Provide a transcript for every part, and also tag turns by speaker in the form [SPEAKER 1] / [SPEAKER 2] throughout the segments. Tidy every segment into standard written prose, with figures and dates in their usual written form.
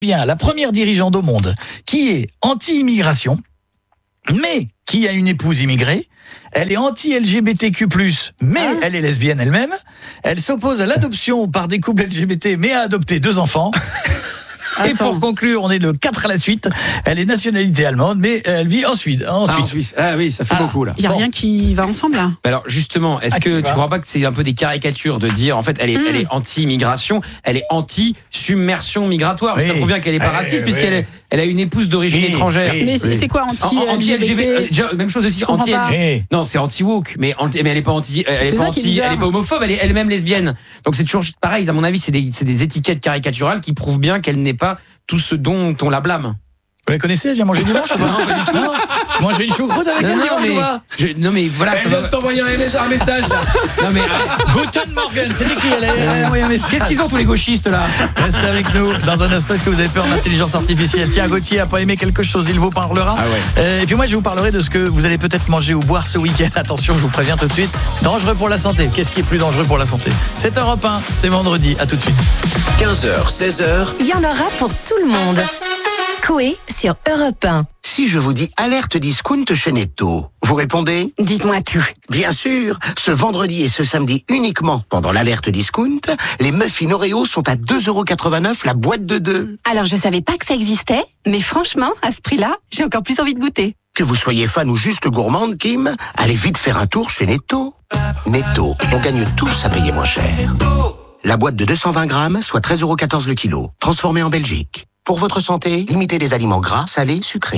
[SPEAKER 1] Bien, la première dirigeante au monde qui est anti-immigration, mais qui a une épouse immigrée. Elle est anti-LGBTQ+, mais elle est lesbienne elle-même. Elle s'oppose à l'adoption par des couples LGBT, mais a adopté 2 enfants. Et pour conclure, on est le 4 à la suite. Elle est nationalité allemande, mais elle vit en Suisse.
[SPEAKER 2] En Suisse. Ah oui, ça fait beaucoup là.
[SPEAKER 3] Il n'y a rien qui va ensemble là.
[SPEAKER 2] Alors justement, est-ce que tu crois pas que c'est un peu des caricatures de dire en fait elle est anti-immigration, elle est anti-submersion migratoire. Ça prouve bien qu'elle est pas raciste puisqu'elle a une épouse d'origine étrangère.
[SPEAKER 3] Mais c'est quoi
[SPEAKER 2] anti-LGBT? Même chose aussi anti-LGBT. Non, c'est anti-woke, mais elle est pas elle est pas homophobe, elle est elle-même lesbienne. Donc c'est toujours pareil. À mon avis, c'est des étiquettes caricaturales qui prouvent bien qu'elle n'est pas tout ce dont on la blâme.
[SPEAKER 1] Vous la connaissez? Elle vient manger dimanche ou pas? Non, pas du tout. Non. Moi, j'ai une choucroute avec elle dimanche.
[SPEAKER 2] Non, mais voilà.
[SPEAKER 4] Elle vient de t'envoyer un message là.
[SPEAKER 2] Non, mais.
[SPEAKER 1] Guten Morgen, c'est écrit. Elle a envoyé un message.
[SPEAKER 2] Qu'est-ce qu'ils ont tous les gauchistes là?
[SPEAKER 1] Restez avec nous. Dans un instant, est-ce que vous avez peur d'intelligence artificielle? Tiens, Gauthier a pas aimé quelque chose, il vous parlera. Et puis moi, je vous parlerai de ce que vous allez peut-être manger ou boire ce week-end. Attention, je vous préviens tout de suite. Dangereux pour la santé. Qu'est-ce qui est plus dangereux pour la santé? C'est Europe 1, c'est vendredi. À tout de suite.
[SPEAKER 5] 15h, 16h.
[SPEAKER 6] Il y en aura pour tout le monde. Coé sur Europe 1.
[SPEAKER 5] Si je vous dis alerte discount chez Netto, vous répondez?
[SPEAKER 6] Dites-moi tout.
[SPEAKER 5] Bien sûr, ce vendredi et ce samedi uniquement pendant l'alerte discount, les muffins Oreo sont à 2,89€ la boîte de 2.
[SPEAKER 6] Alors je savais pas que ça existait, mais franchement, à ce prix-là, j'ai encore plus envie de goûter.
[SPEAKER 5] Que vous soyez fan ou juste gourmande, Kim, allez vite faire un tour chez Netto. Netto, on gagne tous à payer moins cher. La boîte de 220 grammes, soit 13,14€ le kilo, transformée en Belgique. Pour votre santé, limitez les aliments gras, salés, sucrés.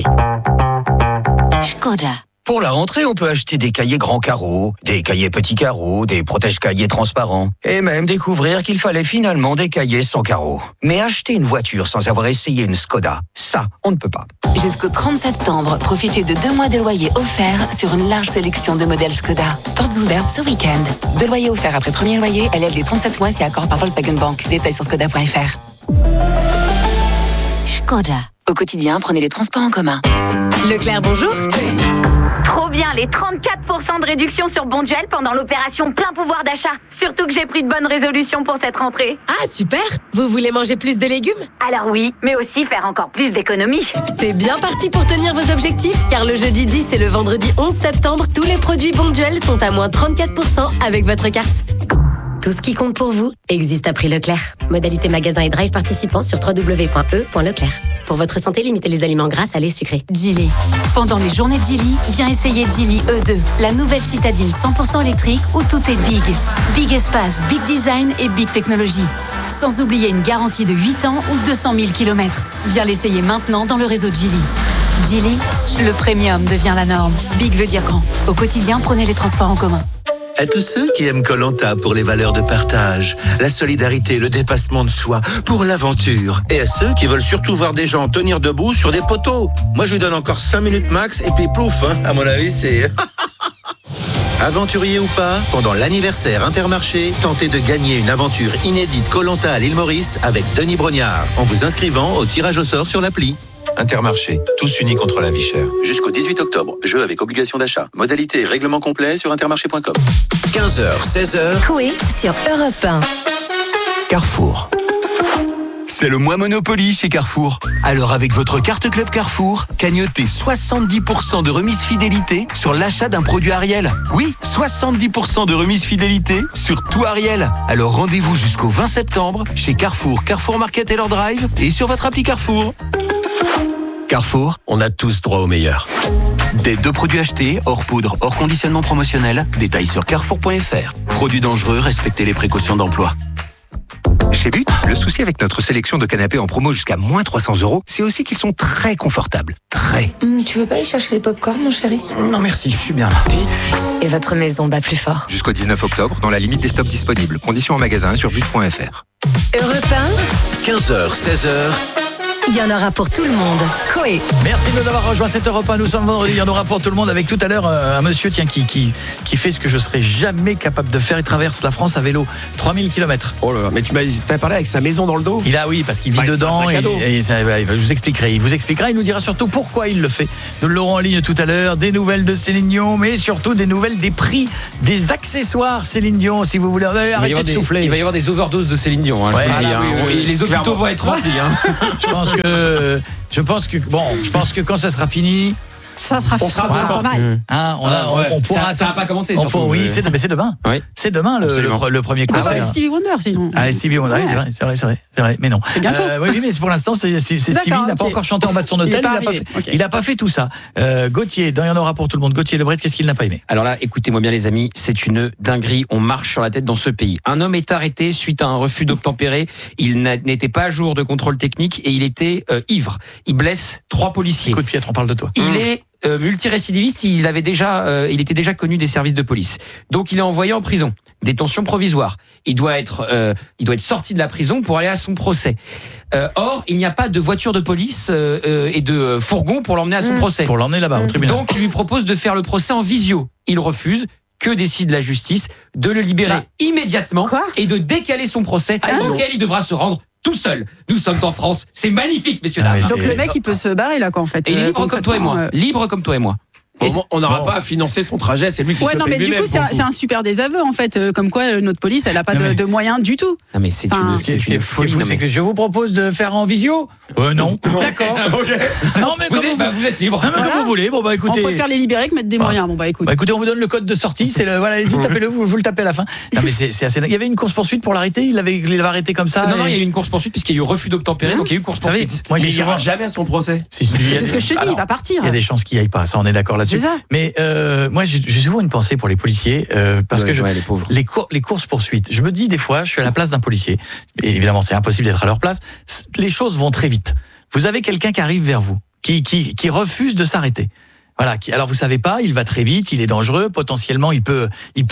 [SPEAKER 6] Škoda.
[SPEAKER 7] Pour la rentrée, on peut acheter des cahiers grands carreaux, des cahiers petits carreaux, des protège-cahiers transparents. Et même découvrir qu'il fallait finalement des cahiers sans carreaux. Mais acheter une voiture sans avoir essayé une Škoda, ça, on ne peut pas.
[SPEAKER 6] Jusqu'au 30 septembre, profitez de 2 mois de loyer offerts sur une large sélection de modèles Škoda. Portes ouvertes ce week-end. 2 loyers offerts après premier loyer, LLD 37 mois si accord par Volkswagen Bank. Détails sur škoda.fr. Škoda. Au quotidien, prenez les transports en commun.
[SPEAKER 8] Leclerc, bonjour. Trop bien, les 34% de réduction sur Bonduel pendant l'opération plein pouvoir d'achat. Surtout que j'ai pris de bonnes résolutions pour cette rentrée.
[SPEAKER 9] Ah, super! Vous voulez manger plus de légumes?
[SPEAKER 8] Alors oui, mais aussi faire encore plus d'économies.
[SPEAKER 9] C'est bien parti pour tenir vos objectifs, car le jeudi 10 et le vendredi 11 septembre, tous les produits Bonduel sont à moins 34% avec votre carte. Tout ce qui compte pour vous existe à prix Leclerc. Modalité magasin et drive participants sur www.e.leclerc. Pour votre santé, limitez les aliments gras, salés, sucrés.
[SPEAKER 10] Geely. Pendant les journées de Geely, viens essayer Geely E2, la nouvelle citadine 100% électrique où tout est big. Big espace, big design et big technologie. Sans oublier une garantie de 8 ans ou 200 000 km. Viens l'essayer maintenant dans le réseau de Geely. Geely, le premium devient la norme. Big veut dire grand. Au quotidien, prenez les transports en commun.
[SPEAKER 11] À tous ceux qui aiment Koh-Lanta pour les valeurs de partage, la solidarité, le dépassement de soi, pour l'aventure. Et à ceux qui veulent surtout voir des gens tenir debout sur des poteaux. Moi, je lui donne encore 5 minutes max et puis plouf, hein, à mon avis, c'est... Aventurier ou pas, pendant l'anniversaire Intermarché, tentez de gagner une aventure inédite Koh-Lanta à l'île Maurice avec Denis Brognard, en vous inscrivant au tirage au sort sur l'appli. Intermarché, tous unis contre la vie chère. Jusqu'au 18 octobre, jeu avec obligation d'achat. Modalité et règlement complet sur intermarché.com.
[SPEAKER 5] 15h, 16h.
[SPEAKER 6] Coé sur Europe 1.
[SPEAKER 5] Carrefour.
[SPEAKER 12] C'est le mois Monopoly chez Carrefour. Alors avec votre carte Club Carrefour, cagnotez 70% de remise fidélité sur l'achat d'un produit Ariel. Oui, 70% de remise fidélité sur tout Ariel. Alors rendez-vous jusqu'au 20 septembre chez Carrefour, Carrefour Market et leur Drive et sur votre appli Carrefour. Carrefour, on a tous droit au meilleur. Des 2 produits achetés, hors poudre, hors conditionnement promotionnel. Détails sur carrefour.fr. Produits dangereux, respectez les précautions d'emploi.
[SPEAKER 13] Chez But, le souci avec notre sélection de canapés en promo jusqu'à moins 300€, c'est aussi qu'ils sont très confortables. Très.
[SPEAKER 14] Tu veux pas aller chercher les pop-corn, mon chéri?
[SPEAKER 13] Non merci, je suis bien là.
[SPEAKER 9] But. Et votre maison bat plus fort.
[SPEAKER 13] Jusqu'au 19 octobre, dans la limite des stocks disponibles. Conditions en magasin sur but.fr.
[SPEAKER 6] Europe 1.
[SPEAKER 5] 15h, 16h.
[SPEAKER 6] Il y en aura pour tout le monde. Coé.
[SPEAKER 1] Merci de nous avoir rejoint cette Europe 1. Nous sommes vendredi. Il y en aura pour tout le monde avec tout à l'heure un monsieur qui fait ce que je serais jamais capable de faire. Il traverse la France à vélo. 3000 km.
[SPEAKER 2] Oh là là, mais tu m'as parlé avec sa maison dans le dos.
[SPEAKER 1] Il a, oui, parce qu'il vit dedans. Je vous expliquerai. Il vous expliquera. Il nous dira surtout pourquoi il le fait. Nous l'aurons en ligne tout à l'heure. Des nouvelles de Céline Dion, mais surtout des nouvelles des prix des accessoires Céline Dion. Si vous voulez, arrêtez de souffler.
[SPEAKER 2] Il va y avoir des overdoses de Céline Dion. Hein,
[SPEAKER 1] ouais,
[SPEAKER 2] je vous le dis, les hôpitaux vont être remplis. Hein.
[SPEAKER 1] Je pense pense que quand ça sera fini.
[SPEAKER 3] Ça sera pas mal.
[SPEAKER 1] Hein, on pourra.
[SPEAKER 2] Ça n'a pas commencé.
[SPEAKER 1] Oui, mais c'est demain.
[SPEAKER 2] Oui.
[SPEAKER 1] C'est demain le premier coup.
[SPEAKER 3] Stevie Wonder, sinon.
[SPEAKER 1] Stevie Wonder, c'est vrai. Mais non.
[SPEAKER 3] C'est bientôt.
[SPEAKER 1] Oui, mais pour l'instant, c'est Stevie. Il n'a pas encore chanté en bas de son hôtel. Il n'a pas fait tout ça. Gauthier, il y en aura pour tout le monde. Gauthier Lebret, qu'est-ce qu'il n'a pas aimé?
[SPEAKER 2] Alors là, écoutez-moi bien, les amis, c'est une dinguerie. On marche sur la tête dans ce pays. Un homme est arrêté suite à un refus d'obtempérer. Il n'était pas à jour de contrôle technique et il était ivre. Il blesse 3 policiers.
[SPEAKER 1] Écoute, Pietre, on parle de toi.
[SPEAKER 2] Il est multirécidiviste, il était déjà connu des services de police. Donc il est envoyé en prison, détention provisoire. Il doit être sorti de la prison pour aller à son procès. Or, il n'y a pas de voiture de police et de fourgon pour l'emmener à son procès.
[SPEAKER 1] Pour l'emmener là-bas au tribunal.
[SPEAKER 2] Donc il lui propose de faire le procès en visio. Il refuse. Que décide la justice? De le libérer immédiatement et de décaler son procès auquel il devra se rendre tout seul. Nous sommes en France, c'est magnifique, messieurs dames.
[SPEAKER 3] Donc le mec il peut se barrer là quoi en fait.
[SPEAKER 2] Et il est libre comme toi et moi. Libre comme toi et moi.
[SPEAKER 4] On n'aura pas à financer son trajet, c'est lui qui se le paye
[SPEAKER 3] mais du coup c'est un super désaveu en fait, comme quoi notre police elle a pas de moyens du tout.
[SPEAKER 2] Non mais c'est une folie.
[SPEAKER 1] C'est que je vous propose de faire en visio. Non. D'accord. Non mais
[SPEAKER 2] vous êtes libre.
[SPEAKER 1] Comme vous voulez. Bon bah écoutez.
[SPEAKER 3] On préfère les libérer que mettre des moyens. Bon bah écoute.
[SPEAKER 1] Écoutez, on vous donne le code de sortie. C'est allez-y, tapez-le. Vous le tapez à la fin. Non mais c'est assez. Il y avait une course poursuite pour l'arrêter. Il l'avait arrêté comme ça.
[SPEAKER 2] Non, il y a eu une course poursuite puisqu'il y a eu refus d'obtempérer. Donc il y a eu course poursuite.
[SPEAKER 4] Moi, il ira jamais à son procès.
[SPEAKER 3] C'est ce que je te dis. Il va partir.
[SPEAKER 1] Il y a des chances qu'il y aille pas. Ça, on est d'accord là-dessus. Mais moi, j'ai souvent une pensée pour les policiers parce que les courses poursuites. Je me dis des fois, je suis à la place d'un policier. Et évidemment, c'est impossible d'être à leur place. Les choses vont très vite. Vous avez quelqu'un qui arrive vers vous, qui refuse de s'arrêter. Voilà. Alors vous savez pas, il va très vite, il est dangereux. Potentiellement, il peut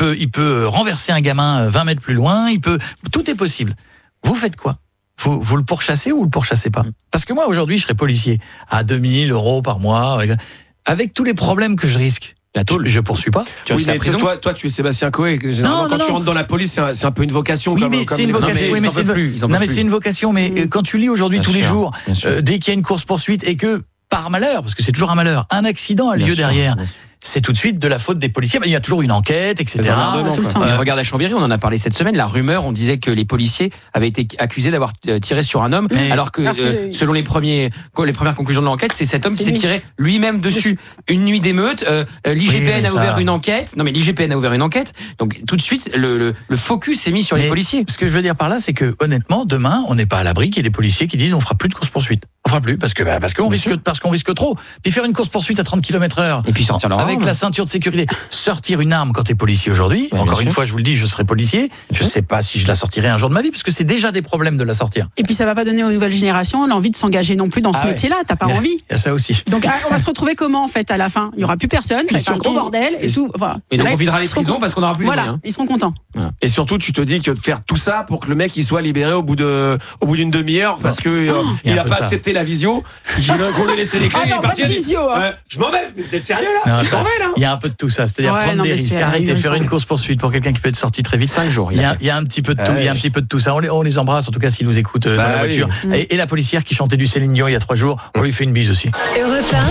[SPEAKER 1] renverser un gamin 20 mètres plus loin. Tout est possible. Vous faites quoi? Vous le pourchassez ou vous le pourchassez pas? Parce que moi, aujourd'hui, je serais policier à 2 000 € par mois. Avec tous les problèmes que je risque, je poursuis pas.
[SPEAKER 4] Oui, mais toi, tu es Sébastien Coé. Généralement, quand tu rentres dans la police, c'est un peu une vocation.
[SPEAKER 1] Oui, mais c'est une vocation. Mais c'est une vocation. Mais quand tu lis aujourd'hui tous les jours, dès qu'il y a une course poursuite et que par malheur, parce que c'est toujours un malheur, un accident a lieu derrière. C'est tout de suite de la faute des policiers. Il y a toujours une enquête, etc.
[SPEAKER 2] Regarde à Chambéry, on en a parlé cette semaine. La rumeur, on disait que les policiers avaient été accusés d'avoir tiré sur un homme, alors que selon les premières conclusions de l'enquête, c'est cet homme qui s'est tiré lui-même dessus. Une nuit d'émeute, l'IGPN a ouvert une enquête. Non mais l'IGPN a ouvert une enquête. Donc tout de suite, le focus s'est mis sur les policiers.
[SPEAKER 1] Ce que je veux dire par là, c'est que honnêtement, demain, on n'est pas à l'abri qu'il y ait des policiers qui disent on fera plus de course poursuite. On fera plus parce qu'on risque trop. Puis faire une course poursuite à 30 km/h.
[SPEAKER 2] Et puis sortir leur
[SPEAKER 1] avec la ceinture de sécurité, sortir une arme quand t'es policier aujourd'hui. Encore une fois, je vous le dis, je serai policier. Je sais pas si je la sortirai un jour de ma vie parce que c'est déjà des problèmes de la sortir.
[SPEAKER 3] Et puis ça va pas donner aux nouvelles générations l'envie de s'engager non plus dans ce métier-là. T'as pas envie.
[SPEAKER 1] Il y a ça aussi.
[SPEAKER 3] Donc on va se retrouver comment en fait à la fin? Il y aura plus personne. Ça va être un gros bordel et tout. Voilà.
[SPEAKER 2] Et donc on videra les prisons parce qu'on aura plus les moyens.
[SPEAKER 3] Ils seront contents.
[SPEAKER 4] Et surtout, tu te dis que de faire tout ça pour que le mec il soit libéré au bout d'une demi-heure parce que il a pas accepté la visio. Qu'on lui laisse les clés, il est parti. Je m'en vais, vous êtes sérieux là?
[SPEAKER 1] Il y a un peu de tout ça, c'est-à-dire prendre des risques, arrêter, faire une course poursuite pour quelqu'un qui peut être sorti très vite.
[SPEAKER 2] 5 jours.
[SPEAKER 1] Il y a un petit peu de tout, il y a un petit peu de tout ça. On les embrasse, en tout cas s'ils nous écoutent dans la voiture. Et la policière qui chantait du Céline Dion il y a 3 jours, on lui fait une bise aussi.
[SPEAKER 9] Europe 1,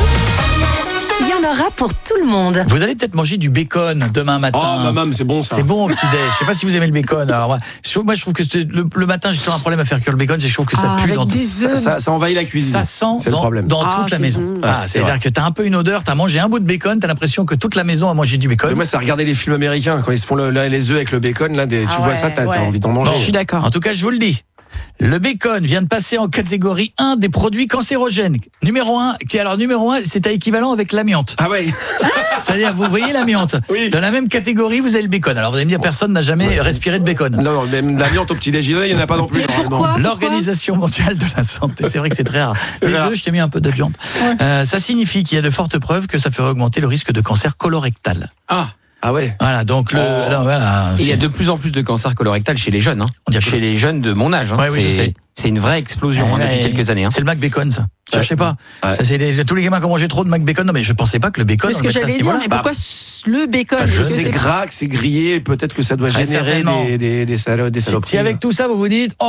[SPEAKER 9] il y en aura pour tout le monde.
[SPEAKER 1] Vous allez peut-être manger du bacon demain matin.
[SPEAKER 4] Oh maman, c'est bon ça.
[SPEAKER 1] C'est bon au petit-déj. Je sais pas si vous aimez le bacon. Alors moi je trouve que le matin j'ai toujours un problème à faire cuire le bacon. Je trouve que ça pue dans
[SPEAKER 4] ça envahit la cuisine.
[SPEAKER 1] Ça sent dans toute la maison. C'est-à-dire que t'as un peu une odeur. T'as mangé un bout de bacon, t'as l'impression que toute la maison a mangé du bacon.
[SPEAKER 4] Mais moi, ça regarder les films américains quand ils se font les œufs avec le bacon. Là, tu vois ça, t'as envie d'en manger.
[SPEAKER 3] Je suis d'accord.
[SPEAKER 1] En tout cas, je vous le dis. Le bacon vient de passer en catégorie 1 des produits cancérogènes. Numéro 1, c'est à équivalent avec l'amiante.
[SPEAKER 4] Ah ouais.
[SPEAKER 1] C'est-à-dire, vous voyez l'amiante. Oui. Dans la même catégorie, vous avez le bacon. Alors vous allez me dire, personne n'a jamais respiré de bacon.
[SPEAKER 4] Non, même l'amiante au petit déjeuner, il n'y en a pas non plus.
[SPEAKER 3] Pourquoi
[SPEAKER 1] L'Organisation mondiale de la santé, c'est vrai que c'est très rare. Les œufs, je t'ai mis un peu d'amiante. Ça signifie qu'il y a de fortes preuves que ça ferait augmenter le risque de cancer colorectal.
[SPEAKER 4] Ah ouais.
[SPEAKER 1] Voilà, donc
[SPEAKER 2] il y a de plus en plus de cancers colorectal chez les jeunes, chez les jeunes de mon âge. C'est une vraie explosion depuis quelques années.
[SPEAKER 1] C'est le McBacon, ça. Je sais pas. Ça, c'est tous les gamins qui ont mangé trop de McBacon. Non, mais je pensais pas que le bacon.
[SPEAKER 3] C'est ce que j'allais dire. Mais pourquoi le bacon?
[SPEAKER 4] C'est gras, c'est grillé. Peut-être que ça doit générer des saloperies.
[SPEAKER 1] Si avec tout ça vous vous dites,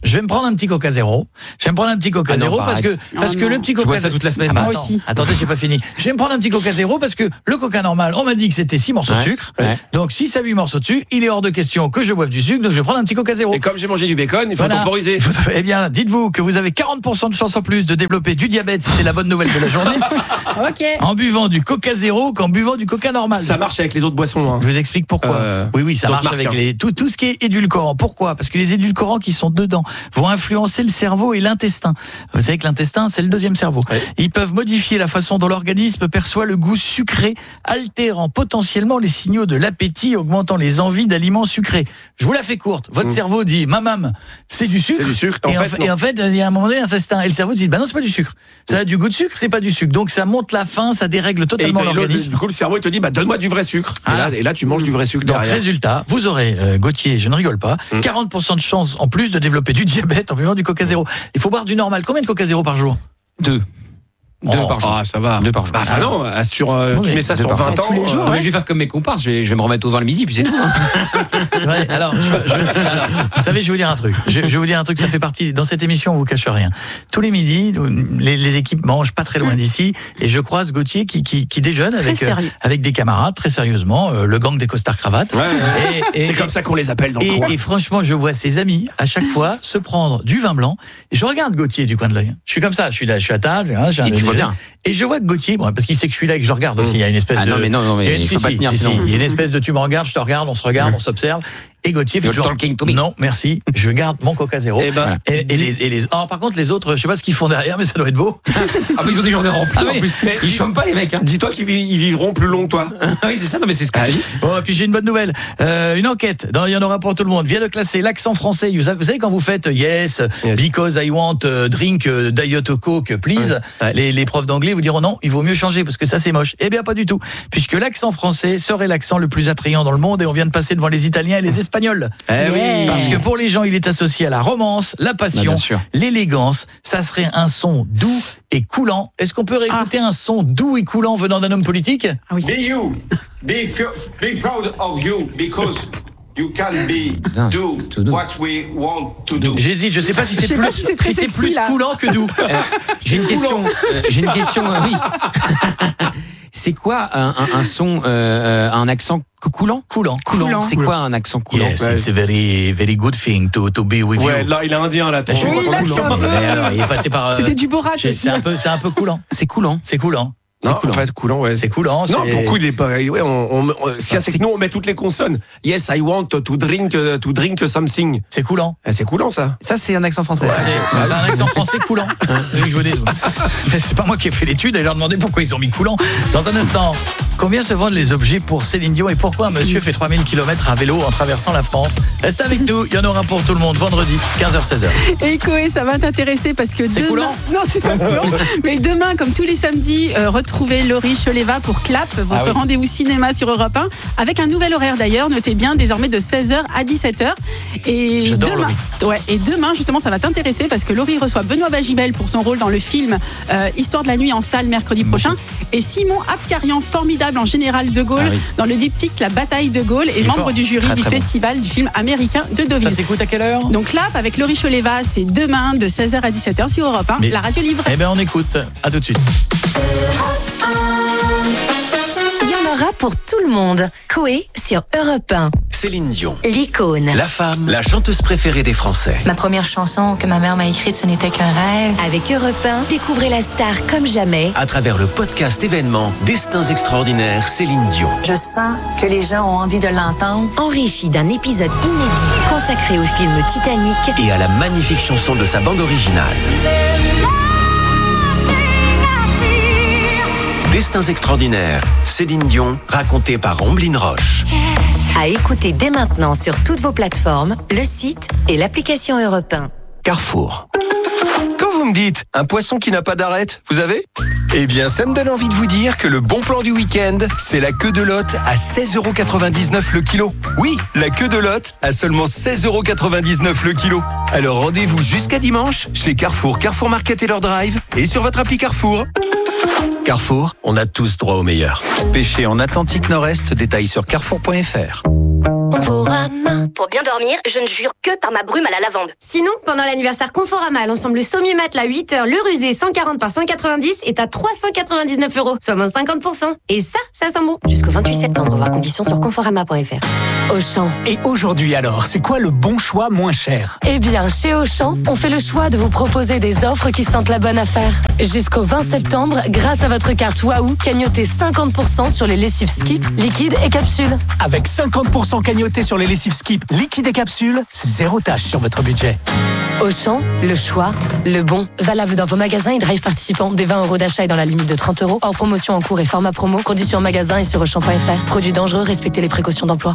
[SPEAKER 1] je vais me prendre un petit Coca Zéro. Je vais me prendre un petit Coca Zéro parce que le petit Coca.
[SPEAKER 2] Je bois ça toute la semaine.
[SPEAKER 1] Moi aussi. Attendez, j'ai pas fini. Je vais me prendre un petit Coca Zéro parce que le Coca normal, on m'a dit que c'était 6 morceaux de sucre. Donc 6 à 8 morceaux de sucre, il est hors de question que je boive du sucre, donc je vais prendre un petit Coca Zéro.
[SPEAKER 4] Et comme j'ai mangé du bacon, il faut temporiser.
[SPEAKER 1] Eh bien, dites-vous que vous avez 40% de chance en plus de développer du diabète, c'était la bonne nouvelle de la journée.
[SPEAKER 3] OK.
[SPEAKER 1] En buvant du Coca Zéro qu'en buvant du Coca normal.
[SPEAKER 4] Ça marche avec les autres boissons.
[SPEAKER 1] Je vous explique pourquoi. Oui, ça marche avec tout ce qui est édulcorant. Pourquoi ? Parce que les édulcorants qui sont dedans vont influencer le cerveau et l'intestin. Vous savez que l'intestin, c'est le deuxième cerveau. Ils peuvent modifier la façon dont l'organisme perçoit le goût sucré, altérant potentiellement les signaux de l'appétit, augmentant les envies d'aliments sucrés. Je vous la fais courte. Votre cerveau dit, mamam, c'est du sucre.
[SPEAKER 4] C'est du sucre.
[SPEAKER 1] Et en fait, il y a un moment donné, l'intestin et le cerveau dit, non, c'est pas du sucre. Ça a du goût de sucre, c'est pas du sucre. Donc ça monte la faim, ça dérègle totalement l'organisme.
[SPEAKER 4] Du coup, le cerveau, il te dit, donne-moi du vrai sucre. Et là, tu manges du vrai sucre
[SPEAKER 1] Donc,
[SPEAKER 4] derrière.
[SPEAKER 1] résultat, vous aurez, Gauthier, je ne rigole pas, 40% de chance en plus de développer du diabète en buvant du Coca Zéro. Il faut boire du normal. Combien de Coca Zéro par jour ?
[SPEAKER 2] 2. 2 par jour.
[SPEAKER 4] Ah, ça va.
[SPEAKER 2] 2 par jour.
[SPEAKER 4] Bah, non, tu mets ça sur 20 ans.
[SPEAKER 2] Tous les jours. Je vais faire comme mes comparses, je vais me remettre au vin le midi, puis c'est tout.
[SPEAKER 1] C'est vrai. Alors, vous savez, je vais vous dire un truc. Je vais vous dire un truc, ça fait partie, dans cette émission, on vous cache rien. Tous les midis, les équipes mangent pas très loin d'ici, et je croise Gauthier qui déjeune avec des camarades, très sérieusement, le gang des costards cravates.
[SPEAKER 4] Et c'est comme ça qu'on les appelle dans le coin.
[SPEAKER 1] Et franchement, je vois ses amis, à chaque fois, se prendre du vin blanc, et je regarde Gauthier du coin de l'œil. Je suis comme ça, je suis à table,
[SPEAKER 2] bien.
[SPEAKER 1] Et je vois que Gauthier, parce qu'il sait que je suis là et que je le regarde aussi, il y a une espèce de...
[SPEAKER 2] Non, mais il faut pas tenir, sinon.
[SPEAKER 1] Il y a une espèce de tu me regardes, je te regarde, on se regarde, on s'observe. Et Gauthier fait toujours non, merci, je garde mon Coca Zéro. Par contre, les autres, je sais pas ce qu'ils font derrière, mais ça doit être beau.
[SPEAKER 2] Ah, mais ils ont des journées remplies. En plus. Ils chôment pas, les mecs.
[SPEAKER 4] Dis-toi qu'ils vivront plus long que toi.
[SPEAKER 2] Oui, c'est ça, non, mais c'est ce que je dis.
[SPEAKER 1] Bon, et puis j'ai une bonne nouvelle. Une enquête, il y en aura pour tout le monde, vient de classer l'accent français. Vous savez, quand vous faites yes, because I want drink Diet Coke, please, les profs d'anglais vous diront non, il vaut mieux changer parce que ça c'est moche. Eh bien, pas du tout. Puisque l'accent français serait l'accent le plus attrayant dans le monde et on vient de passer devant les Italiens et les Espagnols.
[SPEAKER 4] Oui.
[SPEAKER 1] Parce que pour les gens, il est associé à la romance, la passion, l'élégance. Ça serait un son doux et coulant. Est-ce qu'on peut réécouter un son doux et coulant venant d'un homme politique ?
[SPEAKER 15] Be you. Be proud of you because you can do what we want to do.
[SPEAKER 1] J'hésite, je sais pas si c'est plus coulant que doux.
[SPEAKER 2] J'ai une question, oui. C'est quoi un son, un accent coulant? Coulant. C'est quoi un accent coulant?
[SPEAKER 1] Yes, it's a very, very good thing to be with you.
[SPEAKER 4] Ouais, là, il est indien, là.
[SPEAKER 1] Alors, il est passé par...
[SPEAKER 3] C'était du Borat.
[SPEAKER 1] C'est un peu coulant.
[SPEAKER 2] C'est coulant.
[SPEAKER 1] C'est coulant.
[SPEAKER 4] Non, en fait, coulant, ouais.
[SPEAKER 1] C'est coulant.
[SPEAKER 4] Non, beaucoup, il est pas. Ouais, ce qu'il y a, c'est que nous, on met toutes les consonnes. Yes, I want to drink something.
[SPEAKER 1] C'est coulant.
[SPEAKER 4] C'est coulant, ça.
[SPEAKER 2] Ça, c'est un accent français.
[SPEAKER 1] C'est un accent français coulant. Oui, je vous dis. Mais c'est pas moi qui ai fait l'étude et leur demander pourquoi ils ont mis coulant. Dans un instant, combien se vendent les objets pour Céline Dion et pourquoi un monsieur fait 3000 km à vélo en traversant la France? Reste avec nous, il y en aura pour tout le monde vendredi, 15h-16h.
[SPEAKER 3] Et Koé, ça va t'intéresser parce que
[SPEAKER 1] c'est coulant.
[SPEAKER 3] Non, c'est pas coulant. Mais demain, comme tous les samedis, retrouvez Laurie Choleva pour Clap, votre rendez-vous cinéma sur Europe 1, avec un nouvel horaire d'ailleurs, notez bien, désormais de 16h à 17h. Et demain, justement, ça va t'intéresser parce que Laurie reçoit Benoît Bajibel pour son rôle dans le film Histoire de la nuit en salle mercredi prochain, et Simon Abkarian, formidable en général de Gaulle, dans le diptyque La bataille de Gaulle, et membre du jury du festival du film américain de Deauville.
[SPEAKER 1] Ça s'écoute à quelle heure?
[SPEAKER 3] Donc Clap avec Laurie Choleva, c'est demain de 16h à 17h sur Europe 1, la radio libre.
[SPEAKER 1] Eh bien, on écoute. À tout de suite.
[SPEAKER 9] Il y en aura pour tout le monde. Koé sur Europe 1.
[SPEAKER 11] Céline Dion.
[SPEAKER 9] L'icône.
[SPEAKER 11] La femme, la chanteuse préférée des Français.
[SPEAKER 14] Ma première chanson que ma mère m'a écrite, ce n'était qu'un rêve.
[SPEAKER 9] Avec Europe 1, découvrez la star comme jamais.
[SPEAKER 11] À travers le podcast événement Destins extraordinaires, Céline Dion.
[SPEAKER 14] Je sens que les gens ont envie de l'entendre.
[SPEAKER 9] Enrichi d'un épisode inédit consacré au film Titanic.
[SPEAKER 11] Et à la magnifique chanson de sa bande originale. Destins extraordinaires, Céline Dion, racontée par Omblin Roche.
[SPEAKER 9] À écouter dès maintenant sur toutes vos plateformes, le site et l'application Europe 1.
[SPEAKER 11] Carrefour.
[SPEAKER 12] Quand vous me dites un poisson qui n'a pas d'arête, vous avez? Eh bien, ça me donne envie de vous dire que le bon plan du week-end, c'est la queue de lotte à 16,99€ le kilo. Oui, la queue de lotte à seulement 16,99€ le kilo. Alors rendez-vous jusqu'à dimanche chez Carrefour, Carrefour Market et leur drive et sur votre appli Carrefour. Carrefour, on a tous droit au meilleur. Pêcher en Atlantique Nord-Est, détail sur carrefour.fr.
[SPEAKER 9] Conforama. Pour bien dormir, je ne jure que par ma brume à la lavande.
[SPEAKER 16] Sinon, pendant l'anniversaire Conforama, l'ensemble sommier matelas 8 heures, le rusé 140 par 190 est à 399 €, soit moins 50%. Et ça sent bon.
[SPEAKER 9] Jusqu'au 28 septembre, voir conditions sur conforama.fr.
[SPEAKER 17] Auchan. Et aujourd'hui alors, c'est quoi le bon choix moins cher?
[SPEAKER 10] Eh bien, chez Auchan, on fait le choix de vous proposer des offres qui sentent la bonne affaire. Jusqu'au 20 septembre, grâce à votre carte Wahoo, cagnotez 50% sur les lessives Skip, liquides et capsules.
[SPEAKER 17] Avec 50% cagnoté sur les lessives Skip, liquides et capsules, c'est zéro tâche sur votre budget.
[SPEAKER 10] Auchan, le choix, le bon. Valable dans vos magasins et drive participants. Des 20 € d'achat et dans la limite de 30 €. Hors promotion en cours et format promo. Conditions en magasin et sur Auchan.fr. Produits dangereux, respectez les précautions d'emploi.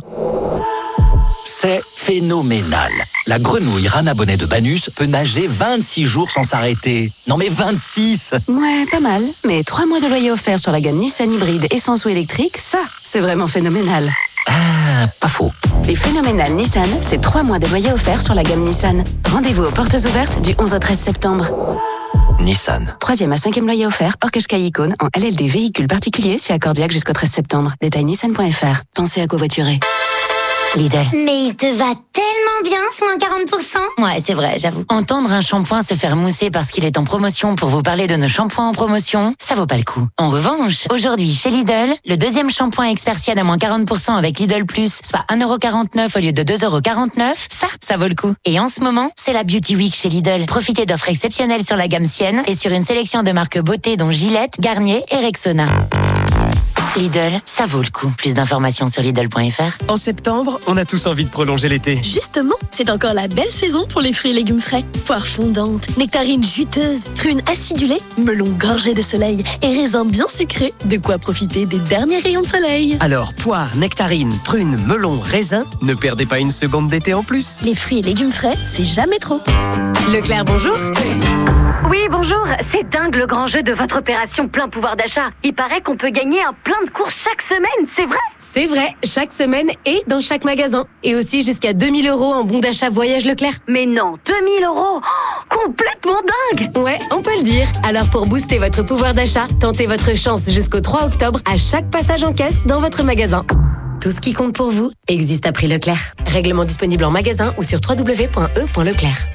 [SPEAKER 18] C'est phénoménal. La grenouille Rana Bonnet de Banus peut nager 26 jours sans s'arrêter. Non mais 26!
[SPEAKER 10] Ouais, pas mal. Mais 3 mois de loyer offert sur la gamme Nissan hybride essence ou électrique, ça, c'est vraiment phénoménal.
[SPEAKER 18] Ah, pas faux.
[SPEAKER 10] Les phénoménales Nissan, c'est 3 mois de loyer offert sur la gamme Nissan. Rendez-vous aux portes ouvertes du 11 au 13 septembre.
[SPEAKER 18] Nissan.
[SPEAKER 10] 3e à 5e loyer offert, hors Qashqai Icône, en LLD véhicule particulier, si accordiaque jusqu'au 13 septembre. Détail nissan.fr. Pensez à covoiturer. Lidl.
[SPEAKER 19] Mais il te va tellement bien ce moins 40%.
[SPEAKER 20] Ouais, c'est vrai, j'avoue. Entendre un shampoing se faire mousser parce qu'il est en promotion pour vous parler de nos shampoings en promotion, ça vaut pas le coup. En revanche, aujourd'hui, chez Lidl, le deuxième shampoing Expersiad à moins 40% avec Lidl Plus, soit 1,49 € au lieu de 2,49 €, ça vaut le coup. Et en ce moment, c'est la Beauty Week chez Lidl. Profitez d'offres exceptionnelles sur la gamme Sienne et sur une sélection de marques beauté dont Gillette, Garnier et Rexona. Lidl, ça vaut le coup. Plus d'informations sur Lidl.fr.
[SPEAKER 21] En septembre, on a tous envie de prolonger l'été.
[SPEAKER 22] Justement, c'est encore la belle saison pour les fruits et légumes frais. Poires fondantes, nectarines juteuses, prunes acidulées, melons gorgés de soleil et raisins bien sucrés. De quoi profiter des derniers rayons de soleil.
[SPEAKER 21] Alors, poires, nectarines, prunes, melons, raisins, ne perdez pas une seconde d'été en plus.
[SPEAKER 22] Les fruits et légumes frais, c'est jamais trop.
[SPEAKER 10] Leclerc, bonjour.
[SPEAKER 8] Oui, bonjour. C'est dingue le grand jeu de votre opération plein pouvoir d'achat. Il paraît qu'on peut gagner un plein de courses chaque semaine, c'est vrai?
[SPEAKER 10] C'est vrai, chaque semaine et dans chaque magasin. Et aussi jusqu'à 2000 € en bon d'achat voyage Leclerc.
[SPEAKER 8] Mais non, 2000 €? Oh, complètement dingue!
[SPEAKER 10] Ouais, on peut le dire. Alors pour booster votre pouvoir d'achat, tentez votre chance jusqu'au 3 octobre à chaque passage en caisse dans votre magasin. Tout ce qui compte pour vous existe à prix Leclerc. Règlement disponible en magasin ou sur www.e.leclerc.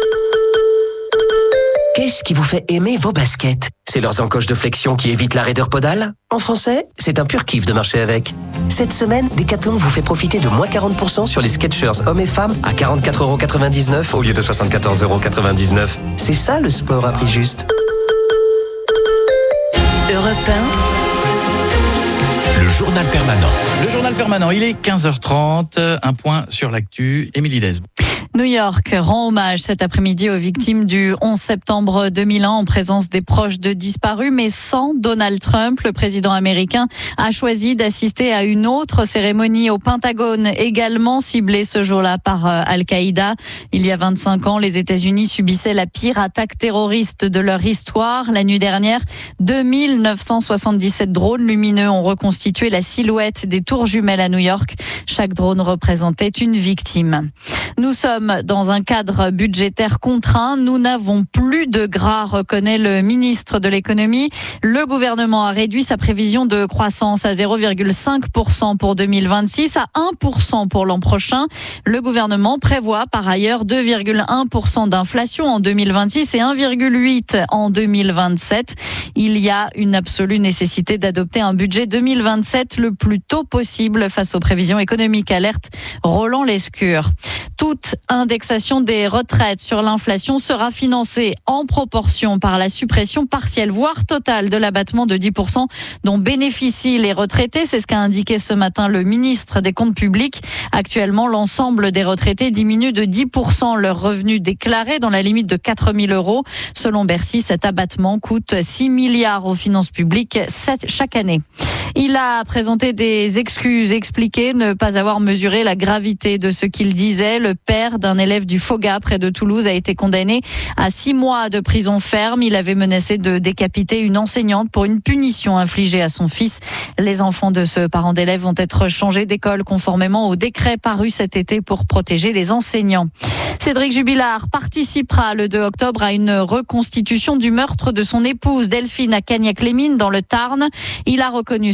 [SPEAKER 21] Qu'est-ce qui vous fait aimer vos baskets? C'est leurs encoches de flexion qui évitent la raideur podale? En français, c'est un pur kiff de marcher avec. Cette semaine, Decathlon vous fait profiter de moins 40% sur les Skechers hommes et femmes à 44,99 € au lieu de 74,99 €. C'est ça le sport à prix juste.
[SPEAKER 10] Europe
[SPEAKER 12] 1. Le journal permanent.
[SPEAKER 1] Le journal permanent, il est 15h30. Un point sur l'actu. Émilie Desbe.
[SPEAKER 3] New York rend hommage cet après-midi aux victimes du 11 septembre 2001 en présence des proches de disparus, mais sans Donald Trump. Le président américain a choisi d'assister à une autre cérémonie au Pentagone, également ciblée ce jour-là par Al-Qaïda. Il y a 25 ans, les États-Unis subissaient la pire attaque terroriste de leur histoire. La nuit dernière, 2977 drones lumineux ont reconstitué la silhouette des tours jumelles à New York. Chaque drone représentait une victime. Nous sommes dans un cadre budgétaire contraint. Nous n'avons plus de gras, reconnaît le ministre de l'économie. Le gouvernement a réduit sa prévision de croissance à 0,5% pour 2026, à 1% pour l'an prochain. Le gouvernement prévoit par ailleurs 2,1% d'inflation en 2026 et 1,8% en 2027. Il y a une absolue nécessité d'adopter un budget 2027 le plus tôt possible face aux prévisions économiques, alerte Roland Lescure. Toute indexation des retraites sur l'inflation sera financée en proportion par la suppression partielle, voire totale de l'abattement de 10% dont bénéficient les retraités. C'est ce qu'a indiqué ce matin le ministre des Comptes publics. Actuellement, l'ensemble des retraités diminue de 10% leurs revenus déclarés dans la limite de 4 000 €. Selon Bercy, cet abattement coûte 6 milliards aux finances publiques chaque année. Il a présenté des excuses, expliqué ne pas avoir mesuré la gravité de ce qu'il disait. Le père d'un élève du Foga près de Toulouse a été condamné à 6 mois de prison ferme. Il avait menacé de décapiter une enseignante pour une punition infligée à son fils. Les enfants de ce parent d'élève vont être changés d'école conformément au décret paru cet été pour protéger les enseignants. Cédric Jubilard participera le 2 octobre à une reconstitution du meurtre de son épouse Delphine à Cagnac-les-Mines dans le Tarn. Il a reconnu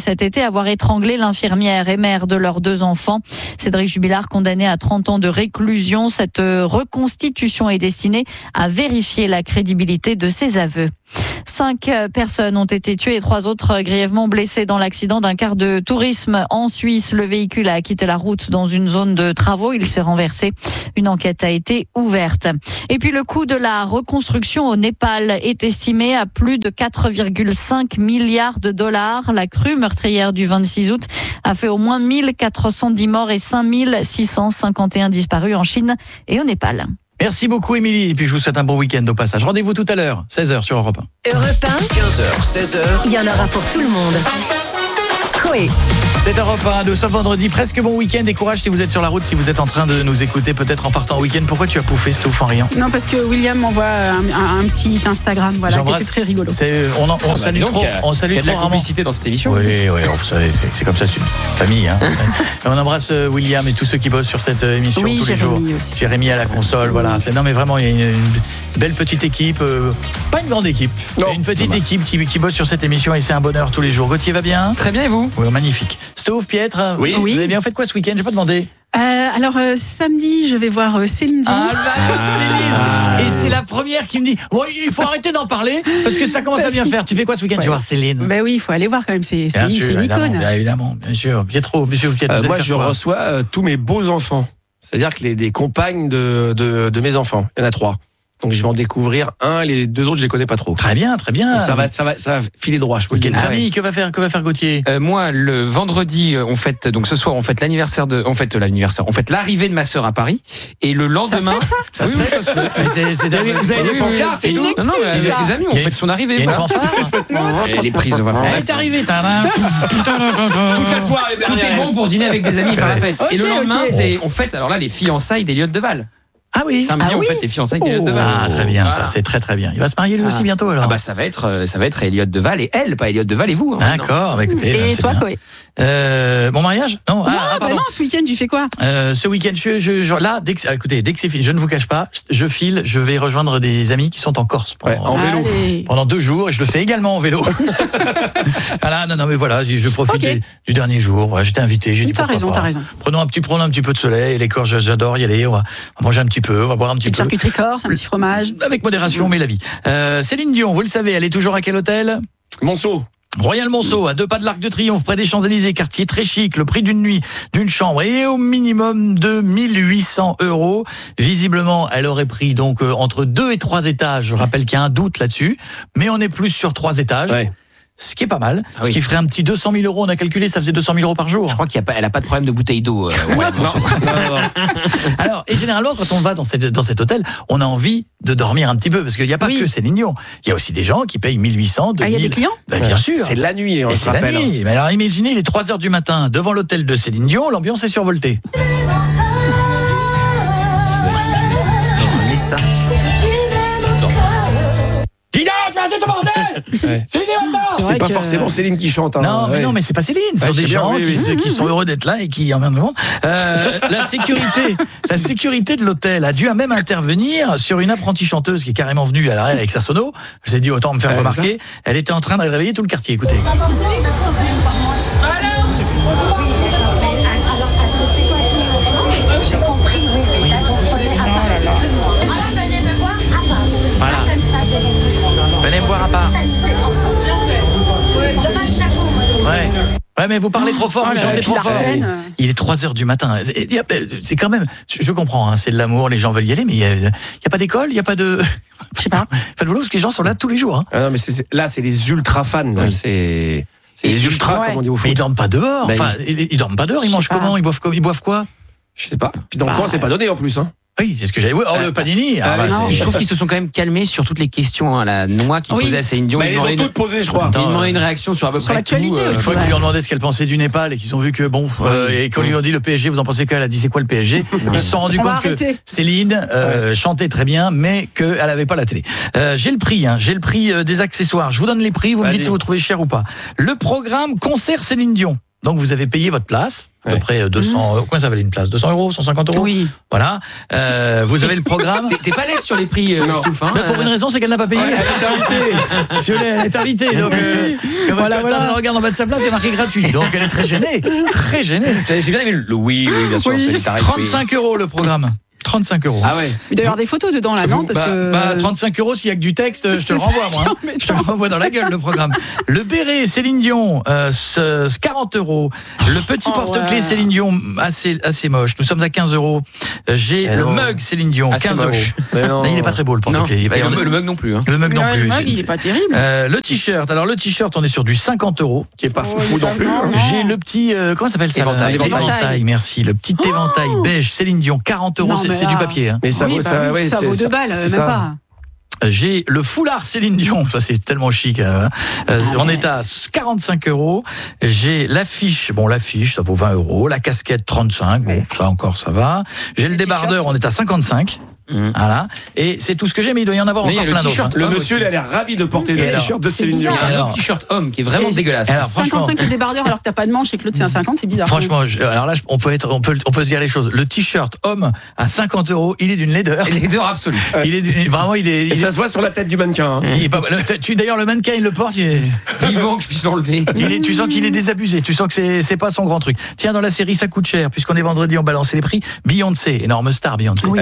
[SPEAKER 7] cet été avoir étranglé l'infirmière et mère de leurs 2 enfants. Cédric Jubilard, condamné à 30 ans de réclusion. Cette reconstitution est destinée à vérifier la crédibilité de ses aveux. 5 personnes ont été tuées et 3 autres grièvement blessées dans l'accident d'un car de tourisme en Suisse. Le véhicule a quitté la route dans une zone de travaux. Il s'est renversé. Une enquête a été ouverte. Et puis le coût de la reconstruction au Népal est estimé à plus de 4,5 milliards de dollars. La crue meurtrière du 26 août a fait au moins 1410 morts et 5651 disparus en Chine et au Népal.
[SPEAKER 1] Merci beaucoup Émilie, et puis je vous souhaite un bon week-end au passage. Rendez-vous tout à l'heure, 16h sur Europe 1.
[SPEAKER 9] Europe 1,
[SPEAKER 11] 15h, 16h.
[SPEAKER 9] il y en aura pour tout le monde. Coé.
[SPEAKER 1] C'est Europe 1, nous sommes vendredi, presque bon week-end et courage si vous êtes sur la route, si vous êtes en train de nous écouter peut-être en partant en week-end. Pourquoi tu as pouffé, Stouff, en riant?
[SPEAKER 3] Non, parce que William m'envoie un petit Instagram, voilà, qui était très rigolo.
[SPEAKER 1] On salue trop, on salue
[SPEAKER 2] il y a de
[SPEAKER 1] trop
[SPEAKER 2] la publicité dans cette émission.
[SPEAKER 1] Oui, vous savez, c'est comme ça, c'est une famille. Hein. On embrasse William et tous ceux qui bossent sur cette émission tous les jours.
[SPEAKER 3] Aussi.
[SPEAKER 1] Jérémy à la console, voilà. Non mais vraiment, il y a une belle petite équipe, pas une grande équipe, mais une petite équipe qui bosse sur cette émission et c'est un bonheur tous les jours. Gauthier va bien?
[SPEAKER 2] Très bien, et vous?
[SPEAKER 1] Oui, magnifique. Stouff, Pietre,
[SPEAKER 3] oui.
[SPEAKER 1] Vous avez bien fait quoi ce week-end? J'ai pas demandé.
[SPEAKER 3] Alors samedi, je vais voir Céline Dion.
[SPEAKER 1] Céline. Et c'est la première qui me dit il faut arrêter d'en parler parce que ça commence à bien faire. Tu fais quoi ce week-end? Je vais voir Céline.
[SPEAKER 3] Ben oui, il faut aller voir quand même. C'est une icône.
[SPEAKER 1] Évidemment, bien sûr. Pietro, monsieur Pietro.
[SPEAKER 4] Moi, je reçois tous mes beaux enfants. C'est-à-dire que les compagnes de mes enfants. Il y en a 3. Donc je vais en découvrir un, les 2 autres je les connais pas trop.
[SPEAKER 1] Très bien.
[SPEAKER 4] Donc ça va filer droit. Je
[SPEAKER 1] week-end famille, que va faire Gauthier?
[SPEAKER 2] Moi, le vendredi, on fête donc ce soir, on fête l'arrivée de ma sœur à Paris, et le lendemain,
[SPEAKER 1] ça se fait.
[SPEAKER 4] Vous avez des pancartes et tout?
[SPEAKER 2] Non, les amis, on fête son arrivée.
[SPEAKER 1] Il y a une fanfare.
[SPEAKER 2] Elle est prise, on va faire.
[SPEAKER 1] Elle est arrivée.
[SPEAKER 4] Toute la soirée derrière.
[SPEAKER 2] Tout est bon pour dîner avec des amis et faire la fête. Et le lendemain, on fête alors là les fiançailles d'Eliott Deval.
[SPEAKER 1] Ah oui.
[SPEAKER 2] Samedi, on fête les fiançailles d'Eliott Deval.
[SPEAKER 1] Ah, très bien, ça, c'est très très bien. Il va se marier lui aussi bientôt alors.
[SPEAKER 2] Ah bah ça va être Eliott Deval et elle, pas Eliott Deval et vous.
[SPEAKER 1] D'accord, bah écoutez.
[SPEAKER 3] Et toi, Coé?
[SPEAKER 1] Mon mariage? Non.
[SPEAKER 3] Non, ce week-end, tu fais quoi?
[SPEAKER 1] Ce week-end, là, dès que c'est fini, je ne vous cache pas, je vais rejoindre des amis qui sont en Corse
[SPEAKER 4] en vélo
[SPEAKER 1] pendant 2 jours et je le fais également en vélo. Voilà, non, mais voilà, je profite du dernier jour. Voilà, j'étais invité, j'ai dit
[SPEAKER 3] t'as raison.
[SPEAKER 1] Prenons un petit peu de soleil, les Corses, j'adore y aller. On va manger un petit peu, on va boire un petit peu.
[SPEAKER 3] Charcuterie corse, un petit fromage.
[SPEAKER 1] Avec modération, mais la vie. Céline Dion, vous le savez, elle est toujours à quel hôtel?
[SPEAKER 4] Monceau.
[SPEAKER 1] Royal Monceau, à 2 pas de l'Arc de Triomphe, près des Champs-Élysées, quartier très chic, le prix d'une nuit, d'une chambre est au minimum de 1800 €. Visiblement, elle aurait pris donc entre 2 et 3 étages. Je rappelle qu'il y a un doute là-dessus, mais on est plus sur 3 étages. Ouais. Ce qui est pas mal, ce qui ferait un petit 200 000 €. On a calculé, ça faisait 200 000 € par jour.
[SPEAKER 2] Je crois qu'elle a pas de problème de bouteille d'eau.
[SPEAKER 1] Alors, et généralement, quand on va dans cet hôtel, on a envie de dormir un petit peu, parce qu'il n'y a pas que Céline Dion. Il y a aussi des gens qui payent 1800, 2000.
[SPEAKER 3] Il y a des clients?
[SPEAKER 1] Bien sûr.
[SPEAKER 4] C'est la nuit, on se rappelle.
[SPEAKER 1] C'est la nuit. Mais alors imaginez, il est 3h du matin, devant l'hôtel de Céline Dion, l'ambiance est survoltée.
[SPEAKER 4] C'est pas forcément Céline qui chante.
[SPEAKER 1] Non, mais c'est pas Céline. Ce sont des gens qui sont heureux d'être là et qui emmerdent le monde. La sécurité de l'hôtel a dû même intervenir sur une apprentie chanteuse qui est carrément venue à l'arrêt avec sa sono. Je ai dit autant me faire remarquer. Elle était en train de réveiller tout le quartier. Écoutez. Voilà. Venez me voir à part. Ouais, mais vous parlez trop fort, vous chantez trop fort. Il est 3h du matin. C'est quand même, je comprends, c'est de l'amour, les gens veulent y aller, mais il y a pas d'école, il y a pas de...
[SPEAKER 3] Je sais pas.
[SPEAKER 1] Faites le boulot parce que les gens sont là tous les jours.
[SPEAKER 4] Ah non, mais là, c'est les ultra fans. Oui. C'est les ultras, comme on dit au foot.
[SPEAKER 1] Mais ils dorment pas dehors. Enfin, ils dorment pas dehors, ils mangent comment? Ils boivent quoi?
[SPEAKER 4] Je sais pas. Puis dans le coin, c'est pas donné en plus, hein.
[SPEAKER 1] Oui, c'est ce que j'avais. Le panini.
[SPEAKER 2] Je trouve qu'ils se sont quand même calmés sur toutes les questions. La noix qui posait à Céline Dion.
[SPEAKER 4] Ils ont toutes posées, je crois.
[SPEAKER 2] Ils demandaient une réaction sur à peu près tout.
[SPEAKER 1] Je crois qu'ils lui ont demandé ce qu'elle pensait du Népal et qu'ils ont vu que et qu'on lui a dit le PSG, vous en pensez quoi? Elle a dit c'est quoi le PSG? Ils se sont rendus compte que Céline chantait très bien, mais qu'elle avait pas la télé. J'ai le prix des accessoires. Je vous donne les prix, vous me dites si vous trouvez cher ou pas. Le programme concert Céline Dion. Donc vous avez payé votre place, à peu près 200. Combien ça valait une place? 200 €, 150 €?
[SPEAKER 3] Oui.
[SPEAKER 1] Voilà. Vous avez le programme.
[SPEAKER 2] T'es pas l'aise sur les prix, Stouff, hein.
[SPEAKER 1] Pour une raison, c'est qu'elle n'a pas payé. Elle est invitée. Donc, quand elle regarde en bas de sa place, c'est marqué gratuit. Donc elle est très gênée. Très gênée.
[SPEAKER 2] J'ai bien aimé le oui, bien sûr.
[SPEAKER 1] Oui. 35 € le programme. 35 €.
[SPEAKER 3] Ah ouais. Il doit y avoir des photos dedans là, non? Parce que
[SPEAKER 1] 35 € s'il y a que du texte, je te le renvoie moi. Je te le renvoie dans la gueule le programme. Le béret Céline Dion, 40 €. Le petit porte-clés Céline Dion, assez moche. Nous sommes à 15 €. J'ai le mug Céline Dion, 15 €. Non, il est pas très beau le porte-clés.
[SPEAKER 2] Le mug non plus. Hein.
[SPEAKER 1] Le mug non plus.
[SPEAKER 3] Le mug, il est pas terrible.
[SPEAKER 1] Le t-shirt. Alors le t-shirt, on est sur du 50 €, qui est pas fou non plus. J'ai le petit comment s'appelle ça? Éventail. Merci. Le petit éventail beige Céline Dion, 40 €. C'est du papier. Hein.
[SPEAKER 4] Mais ça vaut, ça
[SPEAKER 3] vaut 2 balles, même pas.
[SPEAKER 1] J'ai le foulard Céline Dion, ça c'est tellement chic. On est à 45 €. J'ai l'affiche, ça vaut 20 €. La casquette 35, ça encore ça va. J'ai le débardeur, on est à 55. Voilà. Et c'est tout ce que j'ai, mais il doit y en avoir encore plein d'autres.
[SPEAKER 4] Le monsieur, il a l'air ravi de porter le t-shirt de Céline Dion.
[SPEAKER 2] Un t-shirt homme qui est vraiment dégueulasse.
[SPEAKER 3] Alors, 55 le débardeur alors que t'as pas de manche et que l'autre c'est un 50, c'est bizarre.
[SPEAKER 1] Franchement, alors là, on peut se dire les choses. Le t-shirt homme à 50 €, il est d'une laideur.
[SPEAKER 2] Laideur absolue.
[SPEAKER 4] Et ça se voit sur la tête du mannequin.
[SPEAKER 1] D'ailleurs, le mannequin, il le porte. Il est
[SPEAKER 2] vivant que je puisse l'enlever.
[SPEAKER 1] Tu sens qu'il est désabusé. Tu sens que c'est pas son grand truc. Tiens, dans la série, ça coûte cher. Puisqu'on est vendredi, on balance les prix. Beyoncé, énorme star, Beyoncé.
[SPEAKER 3] Oui.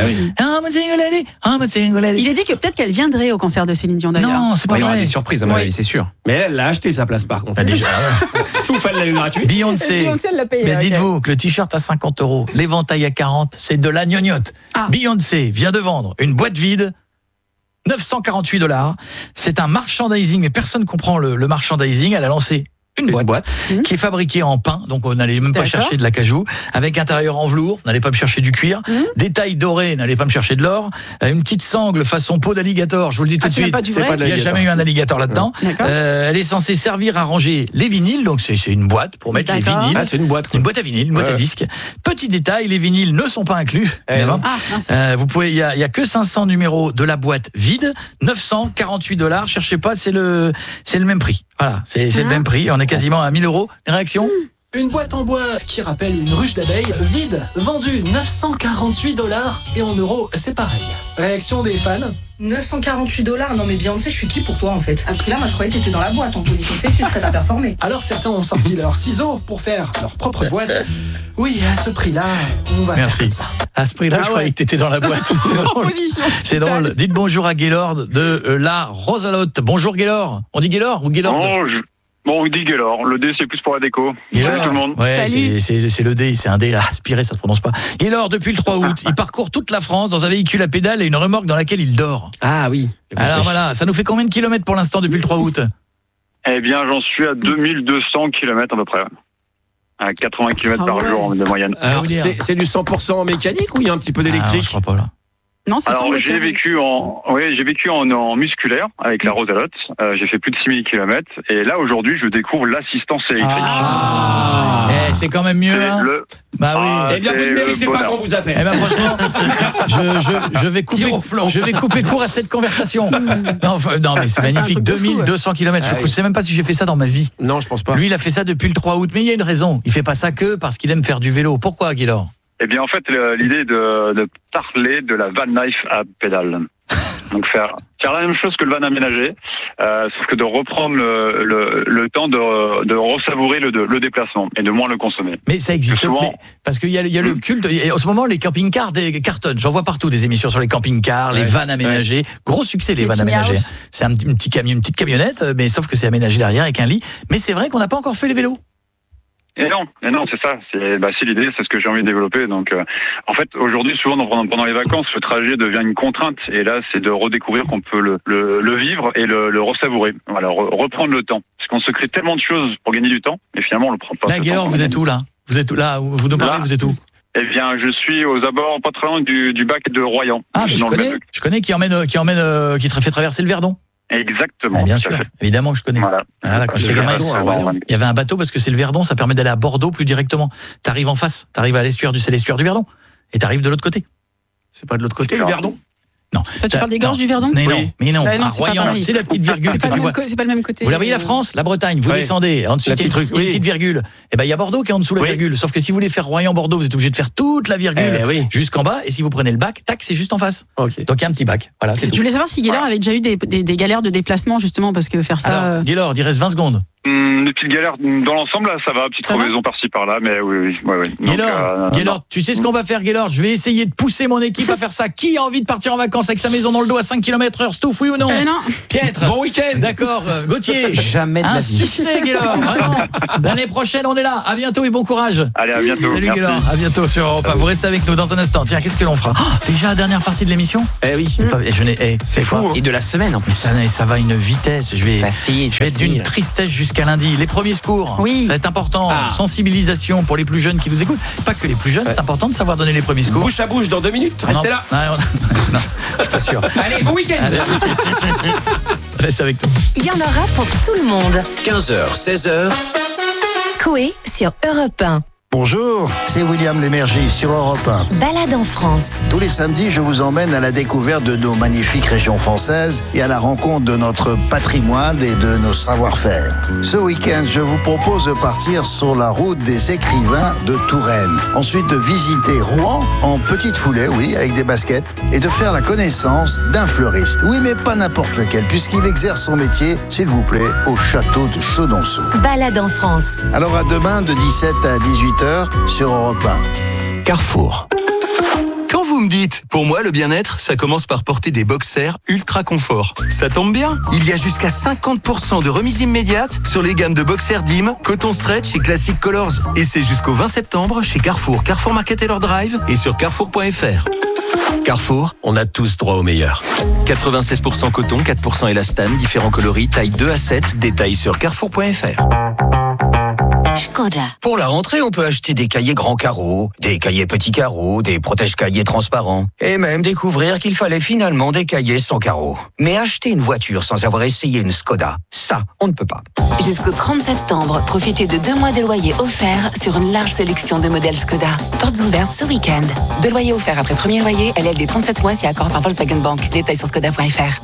[SPEAKER 1] Il
[SPEAKER 3] est dit que peut-être qu'elle viendrait au concert de Céline Dion d'ailleurs.
[SPEAKER 1] Non, c'est pas
[SPEAKER 2] vrai. Il y aura des surprises à mon avis, c'est sûr.
[SPEAKER 4] Mais elle a acheté sa place par contre.
[SPEAKER 1] Déjà.
[SPEAKER 4] Tout elle l'a eu gratuit.
[SPEAKER 1] Beyoncé,
[SPEAKER 3] elle l'a payé.
[SPEAKER 1] Mais dites-vous que le t-shirt à 50 €, l'éventail à 40, c'est de la gnognotte. Beyoncé vient de vendre une boîte vide. 948 $. C'est un merchandising, mais personne ne comprend le merchandising. Elle a lancé une boîte qui est fabriquée en pain, donc on n'allait même pas chercher de l'acajou, avec intérieur en velours, n'allez pas me chercher du cuir, détail doré, n'allez pas me chercher de l'or, une petite sangle façon peau d'alligator, je vous le dis tout de suite, il n'y a jamais eu un alligator là-dedans. Elle est censée servir à ranger les vinyles, donc c'est une boîte pour mettre les vinyles.
[SPEAKER 4] C'est une boîte.
[SPEAKER 1] Une boîte à vinyle, une boîte à disques. Petit détail, les vinyles ne sont pas inclus. Vous pouvez, il y a que 500 numéros de la boîte vide, 948 $. Cherchez pas, c'est le même prix. Voilà, c'est le même prix. On est quasiment à 1000 €. Une réaction?
[SPEAKER 5] Une boîte en bois qui rappelle une ruche d'abeilles, vide, vendue 948 $, et en euros, c'est pareil. Réaction des fans?
[SPEAKER 13] 948 $? Non mais Beyoncé, je suis qui pour toi en fait? À ce prix-là, moi je croyais que t'étais dans la boîte en position fait, tu es prête à performer.
[SPEAKER 5] Alors certains ont sorti leurs ciseaux pour faire leur propre boîte. Oui, à ce prix-là, on va faire comme ça.
[SPEAKER 1] À ce prix-là, je croyais que t'étais dans la boîte. C'est drôle. C'est drôle. Dites bonjour à Gaylord de la Rosalotte. Bonjour Gaylord. On dit Gaylord ou Gaylord?
[SPEAKER 23] Bon, on dit Gaylord. Le D, c'est plus pour la déco.
[SPEAKER 1] Gaylord,
[SPEAKER 23] tout le monde.
[SPEAKER 1] Ouais, c'est le D, c'est un D aspiré, ça se prononce pas. Gaylord, depuis le 3 août, il parcourt toute la France dans un véhicule à pédales et une remorque dans laquelle il dort.
[SPEAKER 4] Ah oui.
[SPEAKER 1] Alors voilà, ça nous fait combien de kilomètres pour l'instant depuis le 3 août?
[SPEAKER 23] Eh bien, j'en suis à 2200 km à peu près. À 80 km par jour de moyenne.
[SPEAKER 4] C'est du 100% mécanique ou il y a un petit peu d'électrique?
[SPEAKER 1] Je crois pas là.
[SPEAKER 3] Non,
[SPEAKER 23] alors j'ai vécu en musculaire avec la Rosalotte. J'ai fait plus de 6000 km et là aujourd'hui je découvre l'assistance électrique.
[SPEAKER 1] C'est quand même mieux. Bah oui.
[SPEAKER 4] Eh bien vous ne méritez pas qu'on vous appelle.
[SPEAKER 1] Eh ben franchement, je vais couper court à cette conversation. Non mais c'est magnifique. 2200 km. Je ne sais même pas si j'ai fait ça dans ma vie.
[SPEAKER 4] Non, je pense pas.
[SPEAKER 1] Lui il a fait ça depuis le 3 août, mais il y a une raison. Il fait pas ça que parce qu'il aime faire du vélo. Pourquoi, Gaylord?
[SPEAKER 23] Eh bien, en fait, l'idée de parler de la van life à pédale. Donc, faire la même chose que le van aménagé, sauf que de reprendre le temps de ressavourer le déplacement et de moins le consommer.
[SPEAKER 1] Mais ça existe, souvent, parce qu'il y a le culte. En ce moment, les camping-cars cartonnent. J'en vois partout des émissions sur les camping-cars, les vannes aménagées. Gros succès, les vannes aménagées. C'est une petite camionnette, mais sauf que c'est aménagé derrière avec un lit. Mais c'est vrai qu'on n'a pas encore fait les vélos.
[SPEAKER 23] Et non, c'est ça. C'est l'idée, c'est ce que j'ai envie de développer. Donc, en fait, aujourd'hui, souvent, pendant les vacances, le trajet devient une contrainte. Et là, c'est de redécouvrir qu'on peut le vivre et le ressavourer. Voilà, reprendre le temps. Parce qu'on se crée tellement de choses pour gagner du temps, et finalement, on le prend pas.
[SPEAKER 1] Là, Gaylord, vous êtes où, là? Vous êtes là, vous nous parlez, vous êtes où?
[SPEAKER 23] Eh bien, je suis aux abords, pas très loin du bac de Royan.
[SPEAKER 1] Ah, mais je connais qui te fait traverser le Verdon.
[SPEAKER 23] Exactement.
[SPEAKER 1] Bien sûr, évidemment que je connais. Voilà, quand j'étais gamin, il y avait un bateau parce que c'est le Verdon, ça permet d'aller à Bordeaux plus directement. T'arrives en face, t'arrives à l'estuaire du Verdon et t'arrives de l'autre côté.
[SPEAKER 4] C'est pas de l'autre côté le Verdon?
[SPEAKER 1] Non.
[SPEAKER 3] Toi, tu parles des gorges du Verdon ?
[SPEAKER 1] Mais non,
[SPEAKER 3] Bah non,
[SPEAKER 1] à
[SPEAKER 3] c'est pas
[SPEAKER 1] Royan,
[SPEAKER 3] pareil.
[SPEAKER 1] c'est la petite virgule que tu vois.
[SPEAKER 3] C'est pas le même côté.
[SPEAKER 1] Vous la voyez la France, la Bretagne, vous descendez, en dessous il y a une petite virgule. Et ben il y a Bordeaux qui est en dessous de la virgule. Sauf que si vous voulez faire Royan-Bordeaux, vous êtes obligé de faire toute la virgule jusqu'en bas. Et si vous prenez le bac, tac, c'est juste en face. Donc il y a un petit bac. Voilà, c'est tout.
[SPEAKER 3] Je voulais savoir si Gaylord avait déjà eu des galères de déplacement justement parce que faire ça.
[SPEAKER 1] Alors, Gaylord, il reste 20 secondes.
[SPEAKER 23] Des petites galères dans l'ensemble, là, ça va, petite crevaison par-ci par-là, mais oui.
[SPEAKER 1] Gaylord, tu sais ce qu'on va faire, Gaylord? Je vais essayer de pousser mon équipe à faire ça. Qui a envie de partir en vacances avec sa maison dans le dos à 5 km/h, Stouff, oui ou non?
[SPEAKER 3] Non.
[SPEAKER 1] Pietre.
[SPEAKER 4] Bon week-end.
[SPEAKER 1] D'accord, Gauthier.
[SPEAKER 2] Jamais de la vie.
[SPEAKER 1] Un succès, Gaylord. Vraiment. L'année prochaine, on est là. À bientôt et bon courage.
[SPEAKER 23] Allez, à bientôt.
[SPEAKER 1] Salut, Gaylord. À bientôt sur Europe 1. Vous restez avec nous dans un instant. Tiens, qu'est-ce que l'on fera? Déjà la dernière partie de l'émission?
[SPEAKER 4] Oui.
[SPEAKER 1] C'est fou.
[SPEAKER 2] Et de la semaine en plus.
[SPEAKER 1] Ça va à une vitesse. Je vais être d'une tristesse jusqu'à lundi. Les premiers secours.
[SPEAKER 3] Oui.
[SPEAKER 1] Ça va être important. Sensibilisation pour les plus jeunes qui nous écoutent. Pas que les plus jeunes, c'est important de savoir donner les premiers secours.
[SPEAKER 4] Bouche à bouche dans 2 minutes. Restez là.
[SPEAKER 1] Non, je suis pas sûr.
[SPEAKER 2] Allez, bon week-end.
[SPEAKER 1] Reste avec nous.
[SPEAKER 9] Il y en aura pour tout le monde.
[SPEAKER 11] 15h, 16h.
[SPEAKER 9] Coé sur Europe 1.
[SPEAKER 6] Bonjour, c'est William Lémergie sur Europe 1.
[SPEAKER 9] Balade en France.
[SPEAKER 6] Tous les samedis, je vous emmène à la découverte de nos magnifiques régions françaises et à la rencontre de notre patrimoine et de nos savoir-faire. Ce week-end, je vous propose de partir sur la route des écrivains de Touraine. Ensuite, de visiter Rouen en petite foulée, avec des baskets, et de faire la connaissance d'un fleuriste. Oui, mais pas n'importe lequel, puisqu'il exerce son métier, s'il vous plaît, au château de Chenonceau.
[SPEAKER 9] Balade en France.
[SPEAKER 6] Alors à demain de 17 à 18h sur Europe 1.
[SPEAKER 12] Carrefour. Quand vous me dites, pour moi, le bien-être, ça commence par porter des boxers ultra confort. Ça tombe bien, il y a jusqu'à 50% de remise immédiate sur les gammes de boxers Dim, Coton Stretch et Classic Colors. Et c'est jusqu'au 20 septembre chez Carrefour, Carrefour Market et leur Drive et sur carrefour.fr. Carrefour, on a tous droit au meilleur. 96% coton, 4% élastane, différents coloris, taille 2 à 7, détails sur carrefour.fr.
[SPEAKER 18] Skoda. Pour la rentrée, on peut acheter des cahiers grands carreaux, des cahiers petits carreaux, des protège-cahiers transparents. Et même découvrir qu'il fallait finalement des cahiers sans carreaux. Mais acheter une voiture sans avoir essayé une Skoda, ça, on ne peut pas.
[SPEAKER 10] Jusqu'au 30 septembre, profitez de 2 mois de loyer offerts sur une large sélection de modèles Skoda. Portes ouvertes ce week-end. 2 loyers offerts après premier loyer, LLD 37 mois si accord par Volkswagen Bank. Détails sur skoda.fr.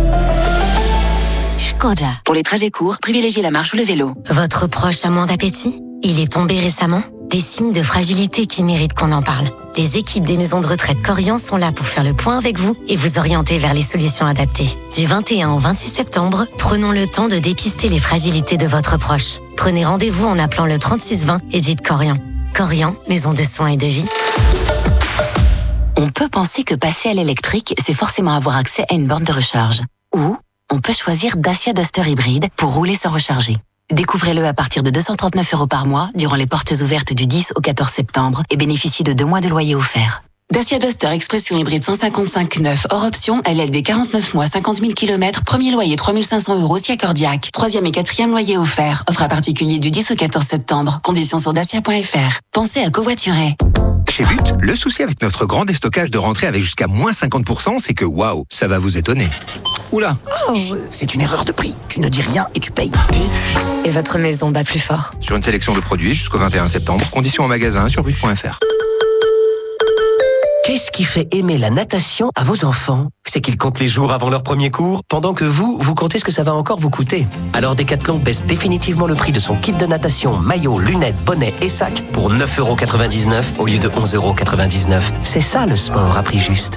[SPEAKER 20] Skoda.
[SPEAKER 10] Pour les trajets courts, privilégiez la marche ou le vélo.
[SPEAKER 20] Votre proche a moins d'appétit? Il est tombé récemment? Des signes de fragilité qui méritent qu'on en parle. Les équipes des maisons de retraite Corian sont là pour faire le point avec vous et vous orienter vers les solutions adaptées. Du 21 au 26 septembre, prenons le temps de dépister les fragilités de votre proche. Prenez rendez-vous en appelant le 3620 et dites Corian. Corian, maison de soins et de vie.
[SPEAKER 10] On peut penser que passer à l'électrique, c'est forcément avoir accès à une borne de recharge. Ou on peut choisir Dacia Duster hybride pour rouler sans recharger. Découvrez-le à partir de 239 € par mois durant les portes ouvertes du 10 au 14 septembre et bénéficiez de 2 mois de loyer offert. Dacia Duster Expression hybride 155/9 hors option, LLD 49 mois, 50 000 km, premier loyer 3 500 € si accordiaque. 3e et 4e loyer offert. Offre à particulier du 10 au 14 septembre. Conditions sur dacia.fr. Pensez à covoiturer.
[SPEAKER 14] Chez But, le souci avec notre grand déstockage de rentrée avec jusqu'à moins 50%, c'est que waouh, ça va vous étonner. Oula.
[SPEAKER 18] C'est une erreur de prix. Tu ne dis rien et tu payes.
[SPEAKER 9] Et votre maison bat plus fort.
[SPEAKER 14] Sur une sélection de produits jusqu'au 21 septembre. Conditions en magasin sur but.fr.
[SPEAKER 21] Qu'est-ce qui fait aimer la natation à vos enfants? C'est qu'ils comptent les jours avant leur premier cours, pendant que vous comptez ce que ça va encore vous coûter. Alors Decathlon baisse définitivement le prix de son kit de natation, maillot, lunettes, bonnet et sac pour 9,99 € au lieu de 11,99 €. C'est ça le sport à prix juste.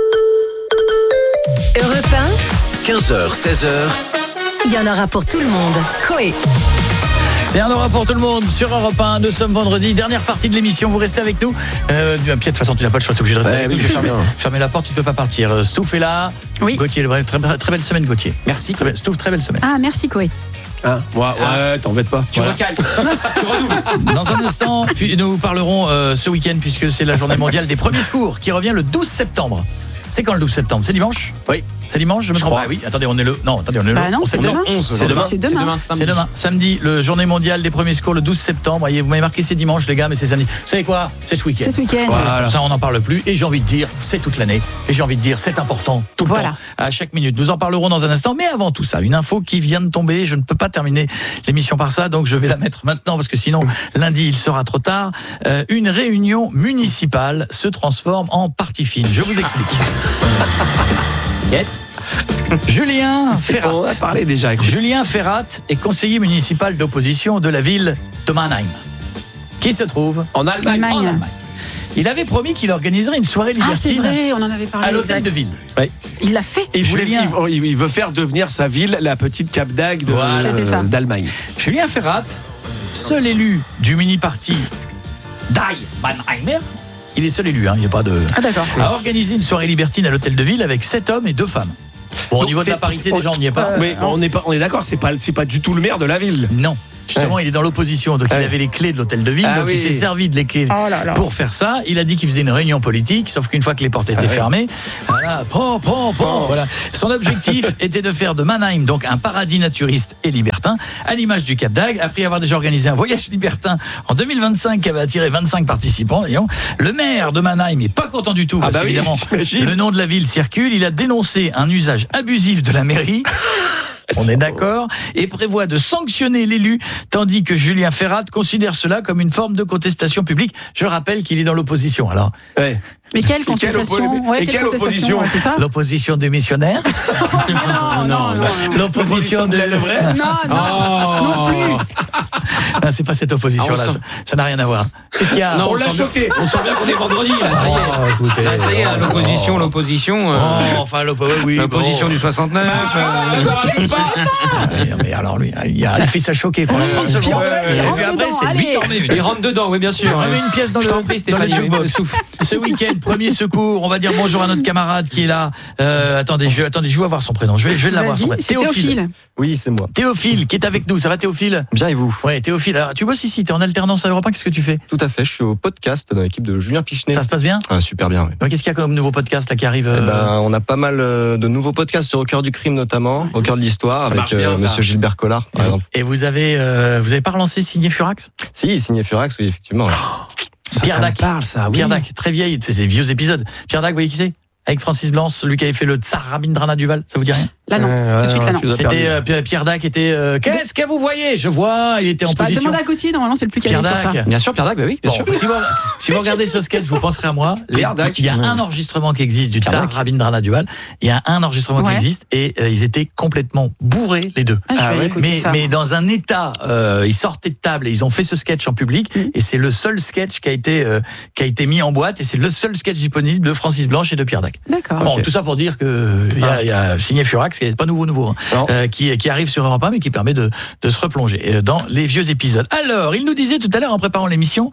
[SPEAKER 9] Europe 1,
[SPEAKER 11] 15h, 16h.
[SPEAKER 9] il y en aura pour tout le monde. Coé.
[SPEAKER 1] C'est un aura pour tout le monde sur Europe 1. Nous sommes vendredi, dernière partie de l'émission. Vous restez avec nous. Pierre, de toute façon, tu n'as pas le choix, tu es obligé de rester avec nous. Je vais fermer la porte, tu ne peux pas partir. Stouff est là.
[SPEAKER 3] Oui.
[SPEAKER 1] Gauthier, très belle semaine, Gauthier.
[SPEAKER 2] Merci.
[SPEAKER 1] Stouff, très belle semaine.
[SPEAKER 3] Ah, merci Coé.
[SPEAKER 4] Ouais, t'embête pas.
[SPEAKER 2] Tu recales. Tu redoubles.
[SPEAKER 1] Dans un instant, nous parlerons ce week-end, puisque c'est la journée mondiale des premiers secours qui revient le 12 septembre. C'est quand le 12 septembre? C'est dimanche?
[SPEAKER 4] Oui.
[SPEAKER 1] C'est dimanche, je me trompe. Ah oui, attendez, on est le. Non, attendez, on est le.
[SPEAKER 3] Non, c'est demain.
[SPEAKER 1] C'est demain. C'est demain. Samedi, le journée mondiale des premiers secours, le 12 septembre. Voyez, vous m'avez marqué, c'est dimanche, les gars, mais c'est samedi. Vous savez quoi ? C'est ce week-end.
[SPEAKER 3] C'est ce week-end.
[SPEAKER 1] Voilà. Ça, on n'en parle plus. Et j'ai envie de dire, c'est toute l'année. Et j'ai envie de dire, c'est important tout le temps, à chaque minute. Nous en parlerons dans un instant. Mais avant tout ça, une info qui vient de tomber. Je ne peux pas terminer l'émission par ça, donc je vais la mettre maintenant parce que sinon, lundi, il sera trop tard. Une réunion municipale se transforme en partie fine. Je vous explique. Julien Ferrat.
[SPEAKER 4] On a parlé déjà.
[SPEAKER 1] Julien Ferrat est conseiller municipal d'opposition de la ville de Mannheim, qui se trouve
[SPEAKER 4] en Allemagne.
[SPEAKER 1] Il avait promis qu'il organiserait une soirée libertine.
[SPEAKER 3] Ah, c'est vrai, on en avait parlé.
[SPEAKER 1] À l'hôtel de ville.
[SPEAKER 4] Ouais.
[SPEAKER 3] Il l'a fait.
[SPEAKER 4] Et il veut faire devenir sa ville la petite Cap d'Agde d'Allemagne.
[SPEAKER 1] Julien Ferrat, seul élu du mini-parti Die Mannheimer. Il est seul élu, il n'y a pas de.
[SPEAKER 3] Ah d'accord.
[SPEAKER 1] A organisé une soirée libertine à l'hôtel de ville avec 7 hommes et 2 femmes. Bon, au niveau de la parité des gens, on n'y est pas.
[SPEAKER 4] Mais on est d'accord, c'est pas du tout le maire de la ville.
[SPEAKER 1] Non. Justement, il est dans l'opposition, donc il avait les clés de l'hôtel de ville, donc il s'est servi de les clés pour faire ça. Il a dit qu'il faisait une réunion politique, sauf qu'une fois que les portes étaient fermées, voilà, voilà. Son objectif était de faire de Mannheim donc un paradis naturiste et libertin, à l'image du Cap d'Agde. Après avoir déjà organisé un voyage libertin en 2025 qui avait attiré 25 participants, le maire de Mannheim n'est pas content du tout, parce qu'évidemment, le nom de la ville circule. Il a dénoncé un usage abusif de la mairie. On est d'accord, et prévoit de sanctionner l'élu, tandis que Julien Ferrat considère cela comme une forme de contestation publique. Je rappelle qu'il est dans l'opposition, alors.
[SPEAKER 3] Ouais. Mais quelle contestation ?
[SPEAKER 4] Quelle opposition ?
[SPEAKER 3] C'est ça ?
[SPEAKER 1] L'opposition des missionnaires.
[SPEAKER 3] Non.
[SPEAKER 1] L'opposition de la vraie.
[SPEAKER 3] Non plus.
[SPEAKER 1] Non, c'est pas cette opposition-là. Ça n'a rien à voir. Qu'est-ce qu'il y a ?
[SPEAKER 4] Non, on l'a choqué.
[SPEAKER 2] On sent bien qu'on est vendredi, là. Ça y est. L'opposition.
[SPEAKER 1] Enfin,
[SPEAKER 2] l'opposition du 69.
[SPEAKER 1] Mais alors lui, il fait ça choquer pendant 30 secondes. Et puis après, c'est lui qui en met une.
[SPEAKER 2] Il rentre dedans, oui, bien sûr.
[SPEAKER 1] On met une pièce dans le jukebox. Ce week-end, premier secours. On va dire bonjour à notre camarade qui est là. Attendez, je vais avoir son prénom. Je vais l'avoir son prénom.
[SPEAKER 3] Théophile.
[SPEAKER 15] Oui, c'est moi.
[SPEAKER 1] Théophile qui est avec nous. Ça va, Théophile ?
[SPEAKER 15] Bien, et vous ?
[SPEAKER 1] Ouais, Théophile. Alors, tu bosses ici, tu es en alternance à Europe 1, qu'est-ce que tu fais ?
[SPEAKER 15] Tout à fait, je suis au podcast dans l'équipe de Julien Pichenet.
[SPEAKER 1] Ça se passe bien ?
[SPEAKER 15] Super bien, oui.
[SPEAKER 1] Qu'est-ce qu'il y a comme nouveau podcast là, qui arrive
[SPEAKER 15] On a pas mal de nouveaux podcasts sur Au cœur du crime notamment, Au cœur de l'histoire, avec monsieur Gilbert Collard, par exemple.
[SPEAKER 1] Et vous avez pas relancé Signé Furax ?
[SPEAKER 15] Si, Signé Furax, oui, effectivement.
[SPEAKER 1] Pierre Dac. Pierre Dac, très vieille, c'est des vieux épisodes. Pierre Dac, vous voyez qui c'est ? Avec Francis Blanche, celui qui avait fait le Tsar Rabindranath Duval, ça vous dit rien ?
[SPEAKER 3] Là non, tout de suite là non.
[SPEAKER 1] C'était Pierre Dac était qu'est-ce que vous voyez ? Je vois, il était en position.
[SPEAKER 3] Demande à Gauthier, normalement c'est le plus calé sur ça.
[SPEAKER 2] Bien sûr, Pierre Dac, oui, bien sûr.
[SPEAKER 1] Si vous regardez ce sketch, vous penserez à moi.
[SPEAKER 4] Pierre Dac.
[SPEAKER 1] Il y a un enregistrement qui existe du Tsar Rabindranath Duval. Il y a un enregistrement qui existe et ils étaient complètement bourrés les deux. Mais dans un état, ils sortaient de table et ils ont fait ce sketch en public et c'est le seul sketch qui a été mis en boîte et c'est le seul sketch disponible de Francis Blanche et de Pierre Dac.
[SPEAKER 3] D'accord.
[SPEAKER 1] Bon, tout ça pour dire que il y a Signé Furax qui est pas nouveau qui arrive sur Europe 1 mais qui permet de se replonger dans les vieux épisodes. Alors, il nous disait tout à l'heure en préparant l'émission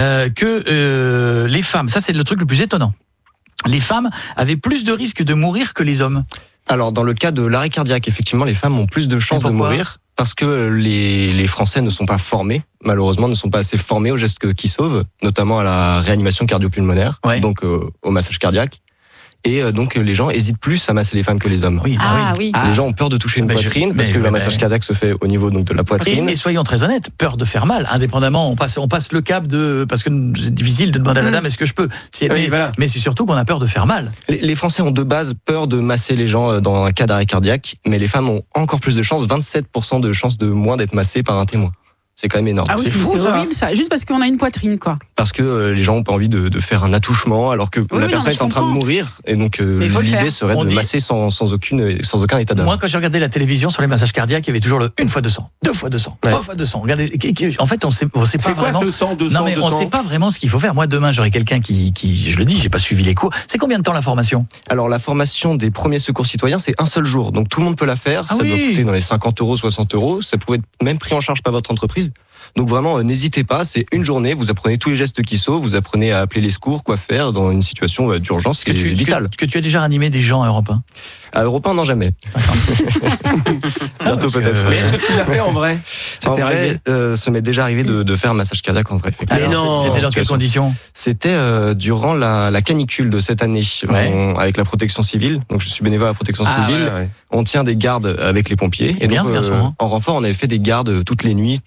[SPEAKER 1] que les femmes, ça c'est le truc le plus étonnant. Les femmes avaient plus de risques de mourir que les hommes.
[SPEAKER 15] Alors, dans le cas de l'arrêt cardiaque, effectivement, les femmes ont plus de chances de mourir parce que les Français ne sont pas formés, malheureusement, ne sont pas assez formés aux gestes qui sauvent, notamment à la réanimation cardio-pulmonaire, donc au massage cardiaque. Et donc les gens hésitent plus à masser les femmes que les hommes.
[SPEAKER 3] Oui.
[SPEAKER 15] Les gens ont peur de toucher une poitrine parce que le massage cardiaque se fait au niveau donc de la poitrine.
[SPEAKER 1] Et soyons très honnêtes, peur de faire mal, indépendamment, on passe le cap de parce que c'est difficile de demander à la dame est-ce que je peux. Mais c'est surtout qu'on a peur de faire mal.
[SPEAKER 15] Les Français ont de base peur de masser les gens dans un cas d'arrêt cardiaque, mais les femmes ont encore plus de chances, 27% de chances de moins d'être massées par un témoin. C'est quand même énorme.
[SPEAKER 3] Ah oui, c'est horrible ça. Juste parce qu'on a une poitrine, quoi.
[SPEAKER 15] Parce que les gens n'ont pas envie de faire un attouchement alors que la personne est en train de mourir. Et donc l'idée serait de masser sans aucun état d'âme.
[SPEAKER 1] Moi, quand j'ai regardé la télévision sur les massages cardiaques, il y avait toujours le 1 fois 200, 2 fois 200, 3 fois 200. Regardez, en fait, on sait pas vraiment.
[SPEAKER 4] C'est quoi ce 100, 200,
[SPEAKER 1] non, mais
[SPEAKER 4] 200
[SPEAKER 1] on sait pas vraiment ce qu'il faut faire. Moi, demain, j'aurai quelqu'un qui, je le dis, j'ai pas suivi les cours. C'est combien de temps la formation ?
[SPEAKER 15] Alors, la formation des premiers secours citoyens, c'est un seul jour. Donc, tout le monde peut la faire. Ça doit coûter dans les 50 €, 60 €. Ça pouvait être même pris en charge par votre entreprise. Donc vraiment, n'hésitez pas, c'est une journée, vous apprenez tous les gestes qui sauvent, vous apprenez à appeler les secours, quoi faire dans une situation d'urgence qui est vitale.
[SPEAKER 1] Que tu as déjà ranimé des gens à Europe 1 ?
[SPEAKER 15] À Europe 1, non, jamais. Bientôt peut-être.
[SPEAKER 4] Mais est-ce que tu l'as fait en vrai ?
[SPEAKER 15] En vrai, ça m'est déjà arrivé de faire un massage cardiaque en vrai.
[SPEAKER 1] Mais non. C'était dans quelles conditions ?
[SPEAKER 15] C'était durant la canicule de cette année, avec la protection civile. Donc je suis bénévole à la protection civile. Ouais. On tient des gardes avec les pompiers. Et
[SPEAKER 1] bien,
[SPEAKER 15] donc,
[SPEAKER 1] ce garçon.
[SPEAKER 15] En renfort, on avait fait des gardes toute la nuit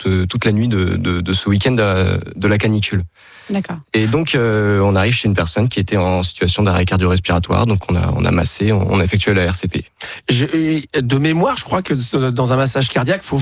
[SPEAKER 15] de ce week-end de la canicule.
[SPEAKER 3] D'accord.
[SPEAKER 15] Et donc, on arrive chez une personne qui était en situation d'arrêt cardio-respiratoire. Donc, on a massé, on a effectué la RCP.
[SPEAKER 4] De mémoire, je crois que dans un massage cardiaque, faut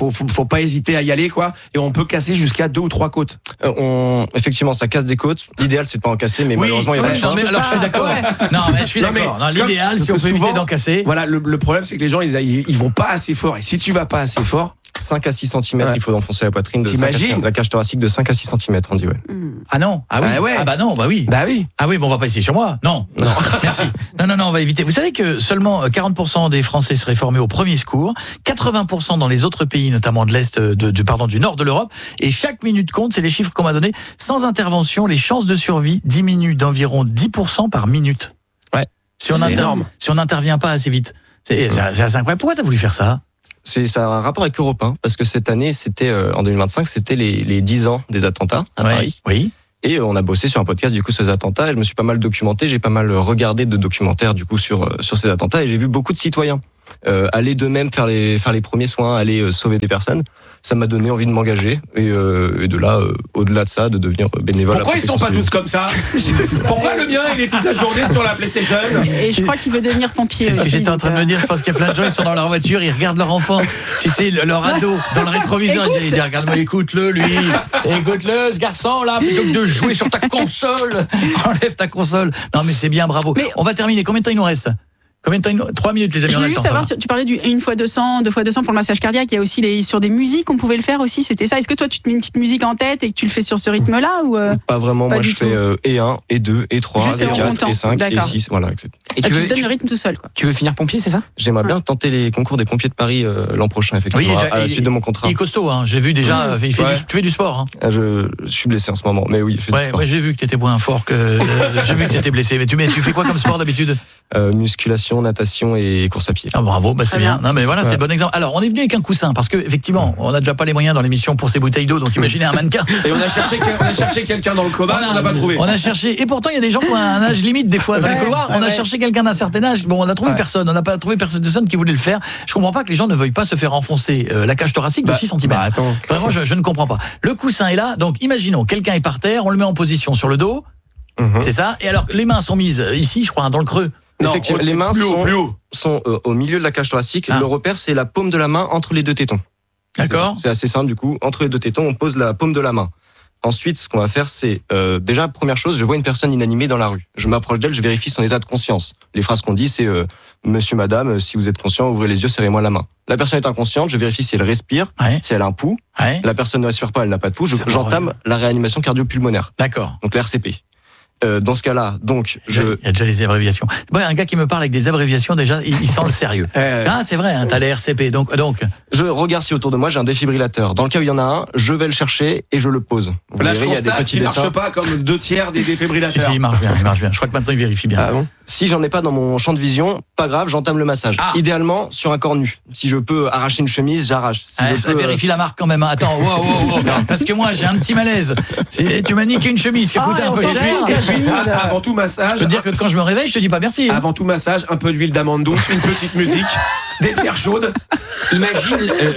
[SPEAKER 4] pas hésiter à y aller, quoi. Et on peut casser jusqu'à 2 ou 3 côtes.
[SPEAKER 15] Effectivement, ça casse des côtes. L'idéal, c'est de pas en casser, mais malheureusement, il y a pas de chance.
[SPEAKER 1] Alors, je suis d'accord. Non, mais je suis d'accord. L'idéal, si on peut éviter d'en casser.
[SPEAKER 4] Voilà, le problème, c'est que les gens, ils vont pas assez fort. Et si tu vas pas assez fort,
[SPEAKER 15] 5 à 6 cm, il faut enfoncer la poitrine, la cage thoracique de 5 à 6 cm, on dit, ouais.
[SPEAKER 1] Ah non, ah oui, ah bah non, bah oui.
[SPEAKER 4] Bah oui.
[SPEAKER 1] Ah oui, bon, on va pas essayer sur moi. Non, merci. Non, on va éviter. Vous savez que seulement 40% des Français seraient formés au premier secours, 80% dans les autres pays, notamment de l'Est, du Nord de l'Europe, et chaque minute compte, c'est les chiffres qu'on m'a donnés. Sans intervention, les chances de survie diminuent d'environ 10% par minute.
[SPEAKER 4] Ouais.
[SPEAKER 1] Si on n'intervient pas assez vite. C'est assez incroyable. Pourquoi t'as voulu faire ça ?
[SPEAKER 15] Ça a un rapport avec Europe 1, parce que cette année, c'était en 2025, c'était les 10 ans des attentats à Paris.
[SPEAKER 1] Oui.
[SPEAKER 15] Et on a bossé sur un podcast du coup sur ces attentats. Et je me suis pas mal documenté, j'ai pas mal regardé de documentaires du coup sur ces attentats, et j'ai vu beaucoup de citoyens aller d'eux-mêmes faire les premiers soins, aller sauver des personnes. Ça m'a donné envie de m'engager et de là, au-delà de ça, de devenir bénévole.
[SPEAKER 4] Pourquoi ils sont pas tous comme ça ? Pourquoi le mien il est toute la journée sur la PlayStation ?
[SPEAKER 3] Et je crois qu'il veut devenir pompier.
[SPEAKER 1] C'est ce que j'étais en train de me dire. Je pense qu'il y a plein de gens, ils sont dans leur voiture, ils regardent leur enfant, tu sais, leur ado dans le rétroviseur. Ils disent regarde-moi, écoute-le, lui, écoute-le, ce garçon là, plutôt que de jouer sur ta console, enlève ta console. Non mais c'est bien, bravo. On va terminer. Combien de temps il nous reste ? Combien de temps ? 3 minutes, les amis.
[SPEAKER 3] Je voulais juste savoir, tu parlais du 1x200, 2x200 pour le massage cardiaque. Il y a aussi sur des musiques, on pouvait le faire aussi. C'était ça. Est-ce que toi, tu te mets une petite musique en tête et que tu le fais sur ce rythme-là ou
[SPEAKER 15] Pas vraiment. Moi, je fais et 1, et 2, et 3, et 4, et 5, et 6. Voilà, etc.
[SPEAKER 3] Et tu te donnes le rythme tout seul, quoi.
[SPEAKER 2] Tu veux finir pompier, c'est ça ?
[SPEAKER 15] J'aimerais bien tenter les concours des pompiers de Paris l'an prochain, effectivement, à la suite de mon contrat.
[SPEAKER 1] Il est costaud, hein. J'ai vu déjà. Tu fais du sport. Hein.
[SPEAKER 15] Je suis blessé en ce moment, mais oui.
[SPEAKER 1] J'ai vu que tu étais moins fort que. J'ai vu que tu étais blessé. Mais tu fais quoi comme sport d'habitude ?
[SPEAKER 15] Musculation, natation et course à pied.
[SPEAKER 1] Ah bravo, c'est bien. Non mais voilà, c'est bon exemple. Alors, on est venu avec un coussin parce que effectivement, on n'a déjà pas les moyens dans l'émission pour ces bouteilles d'eau, donc imaginez un mannequin.
[SPEAKER 4] Et on a cherché quelqu'un dans le coma, on n'a pas trouvé.
[SPEAKER 1] On a cherché, et pourtant il y a des gens qui ont un âge limite des fois dans les couloirs. On a cherché quelqu'un d'un certain âge. Bon, on a trouvé personne. On n'a pas trouvé personne qui voulait le faire. Je comprends pas que les gens ne veuillent pas se faire enfoncer la cage thoracique de 6 cm. Vraiment, je ne comprends pas. Le coussin est là, donc imaginons quelqu'un est par terre, on le met en position sur le dos. C'est ça. Et alors les mains sont mises ici, je crois, dans le creux.
[SPEAKER 15] Non, effectivement, les mains sont au milieu de la cage thoracique. Le repère, c'est la paume de la main entre les deux tétons.
[SPEAKER 1] D'accord.
[SPEAKER 15] C'est assez simple du coup. Entre les deux tétons, on pose la paume de la main. Ensuite, ce qu'on va faire, c'est déjà, première chose, je vois une personne inanimée dans la rue. Je m'approche d'elle, je vérifie son état de conscience. Les phrases qu'on dit, c'est Monsieur, Madame, si vous êtes conscient, ouvrez les yeux, serrez-moi la main. La personne est inconsciente, je vérifie si elle respire, si elle a un pouls. La personne ne respire pas, elle n'a pas de pouls. J'entame la réanimation cardio-pulmonaire.
[SPEAKER 1] D'accord.
[SPEAKER 15] Donc la RCP. Dans ce cas-là, donc,
[SPEAKER 1] il y a déjà les abréviations. Ouais, un gars qui me parle avec des abréviations, déjà, il sent le sérieux. Ah, c'est vrai, t'as les RCP. Donc,
[SPEAKER 15] je regarde si autour de moi j'ai un défibrillateur. Dans le cas où il y en a un, je vais le chercher et je le pose.
[SPEAKER 4] Vous verrez, il y a des petits dessins. Marche pas comme 2 tiers des défibrillateurs.
[SPEAKER 1] Si, il marche bien. Je crois que maintenant il vérifie bien.
[SPEAKER 15] Ah bon ? Si j'en ai pas dans mon champ de vision, pas grave, j'entame le massage. Idéalement sur un corps nu. Si je peux arracher une chemise, j'arrache.
[SPEAKER 1] Ça vérifie la marque quand même. Attends, wow. Parce que moi j'ai un petit malaise. Tu m'as niqué une chemise qui a coûté un peu cher.
[SPEAKER 4] Avant tout massage.
[SPEAKER 1] Je peux te dire que quand je me réveille, je te dis pas merci.
[SPEAKER 4] Avant tout massage, un peu d'huile d'amande douce, une petite musique, des bières chaudes.
[SPEAKER 2] Imagine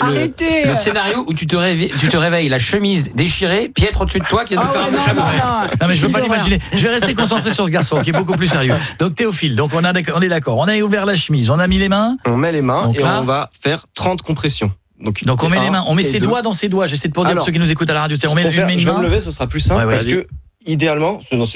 [SPEAKER 2] le scénario où tu te réveilles, la chemise déchirée, Pietre au-dessus de toi qui vient de faire un peu chameau.
[SPEAKER 1] Non mais je veux pas l'imaginer. Je vais rester concentré sur ce garçon qui est beaucoup plus sérieux. Donc Théophile, donc on est d'accord. On a ouvert la chemise, on a mis les mains.
[SPEAKER 15] On met les mains donc, et on va faire 30 compressions. Donc
[SPEAKER 1] on met les mains, on met ses doigts dans ses doigts. J'essaie de pour dire pour ceux qui nous écoutent à la radio, on met une main.
[SPEAKER 15] Je vais me lever, ce sera plus simple parce que idéalement, non, c'est même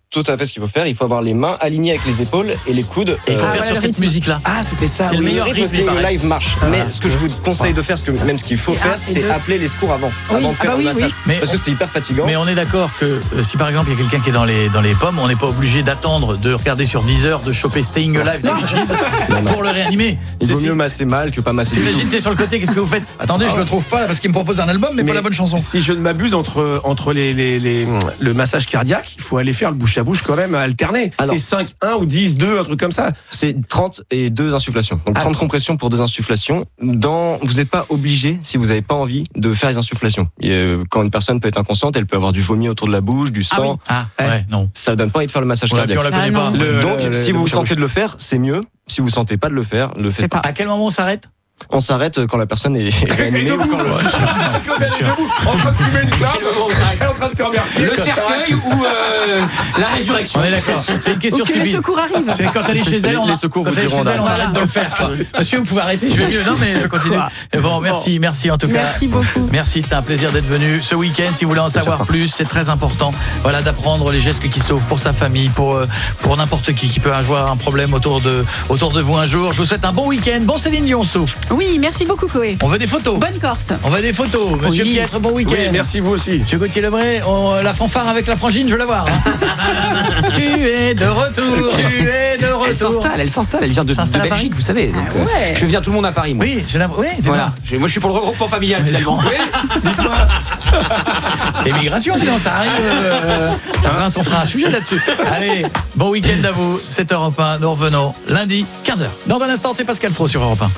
[SPEAKER 15] tout à fait ce qu'il faut faire. Il faut avoir les mains alignées avec les épaules et les coudes.
[SPEAKER 1] Et il faut faire sur cette musique-là.
[SPEAKER 4] Ah, c'était ça.
[SPEAKER 1] C'est le meilleur rythme.
[SPEAKER 15] Le live marche. Mais ce que je vous conseille de faire, ce qu'il faut faire, c'est appeler les secours avant de faire le massage. Parce que c'est hyper fatigant.
[SPEAKER 1] Mais on est d'accord que si par exemple il y a quelqu'un qui est dans les pommes, on n'est pas obligé d'attendre de regarder sur 10 heures, de choper Staying Alive pour le réanimer.
[SPEAKER 15] Il vaut mieux masser mal que pas masser.
[SPEAKER 1] T'imagines, t'es sur le côté, qu'est-ce que vous faites? Attendez, je le trouve pas parce qu'il me propose un album, mais pas la bonne chanson.
[SPEAKER 4] Si je ne m'abuse, entre le massage cardiaque, il faut aller faire le bouche à bouche quand même alterné. C'est 5-1 ou 10-2, un truc comme ça.
[SPEAKER 15] C'est 30 et 2 insufflations. Donc 30 compressions pour 2 insufflations. Vous n'êtes pas obligé, si vous n'avez pas envie, de faire les insufflations. Quand une personne peut être inconsciente, elle peut avoir du vomi autour de la bouche, du sang.
[SPEAKER 1] Non.
[SPEAKER 15] Ça donne pas envie de faire le massage cardiaque.
[SPEAKER 1] On la connaît pas.
[SPEAKER 15] Donc si vous sentez de le faire, c'est mieux. Si vous sentez pas de le faire, le faites pas.
[SPEAKER 1] À quel moment on s'arrête?
[SPEAKER 15] On s'arrête quand la personne est réanimée ou quand
[SPEAKER 4] elle est debout, en train de fumer une clope, elle est en train de te remercier.
[SPEAKER 2] Le cercueil ou la résurrection.
[SPEAKER 1] On est d'accord. C'est une question stupide.
[SPEAKER 3] Les secours arrivent.
[SPEAKER 1] C'est quand elle est chez elle, on arrête de le faire. Monsieur, vous pouvez arrêter, je vais mieux. Non, mais je continue. Bon, merci en tout cas.
[SPEAKER 3] Merci beaucoup.
[SPEAKER 1] Merci, c'était un plaisir d'être venu ce week-end. Si vous voulez en savoir plus, c'est très important. Voilà, d'apprendre les gestes qui sauvent pour sa famille, pour n'importe qui peut avoir un problème autour de vous un jour. Je vous souhaite un bon week-end. Bon Céline Dion souffle.
[SPEAKER 3] Oui, merci beaucoup Koé.
[SPEAKER 1] On veut des photos.
[SPEAKER 3] Bonne Corse.
[SPEAKER 1] On veut des photos. Monsieur Pietre, bon week-end.
[SPEAKER 4] Oui, merci vous aussi.
[SPEAKER 1] Monsieur Gauthier Lebray, la fanfare avec la frangine, je veux la voir. Tu es de retour.
[SPEAKER 2] Elle s'installe, elle vient de Belgique, vous savez. Donc, je vais venir tout le monde à Paris, moi.
[SPEAKER 1] Oui,
[SPEAKER 2] voilà. Moi, je suis pour le regroupement familial, finalement.
[SPEAKER 1] Oui, dites-moi. Émigration, ça arrive. On fera un sujet là-dessus. Allez, bon week-end à vous. 7 Europe 1, nous revenons lundi, 15h. Dans un instant, c'est Pascal Pro sur Europe 1.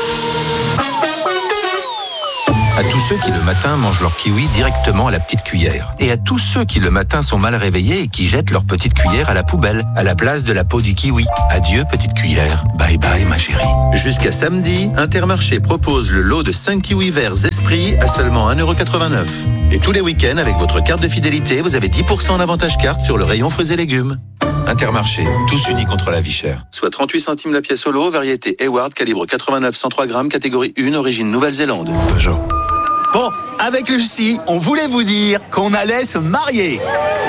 [SPEAKER 11] À tous ceux qui le matin mangent leur kiwi directement à la petite cuillère. Et à tous ceux qui le matin sont mal réveillés et qui jettent leur petite cuillère à la poubelle, à la place de la peau du kiwi. Adieu petite cuillère. Bye bye ma chérie. Jusqu'à samedi, Intermarché propose le lot de 5 kiwis verts Esprit à seulement 1,89 €. Et tous les week-ends, avec votre carte de fidélité, vous avez 10% en avantage carte sur le rayon fruits et légumes. Intermarché, tous unis contre la vie chère. Soit 38 centimes la pièce au lot, variété Hayward, calibre 89-103 grammes, catégorie 1, origine Nouvelle-Zélande.
[SPEAKER 16] Peugeot. Bon, avec Lucie, on voulait vous dire qu'on allait se marier.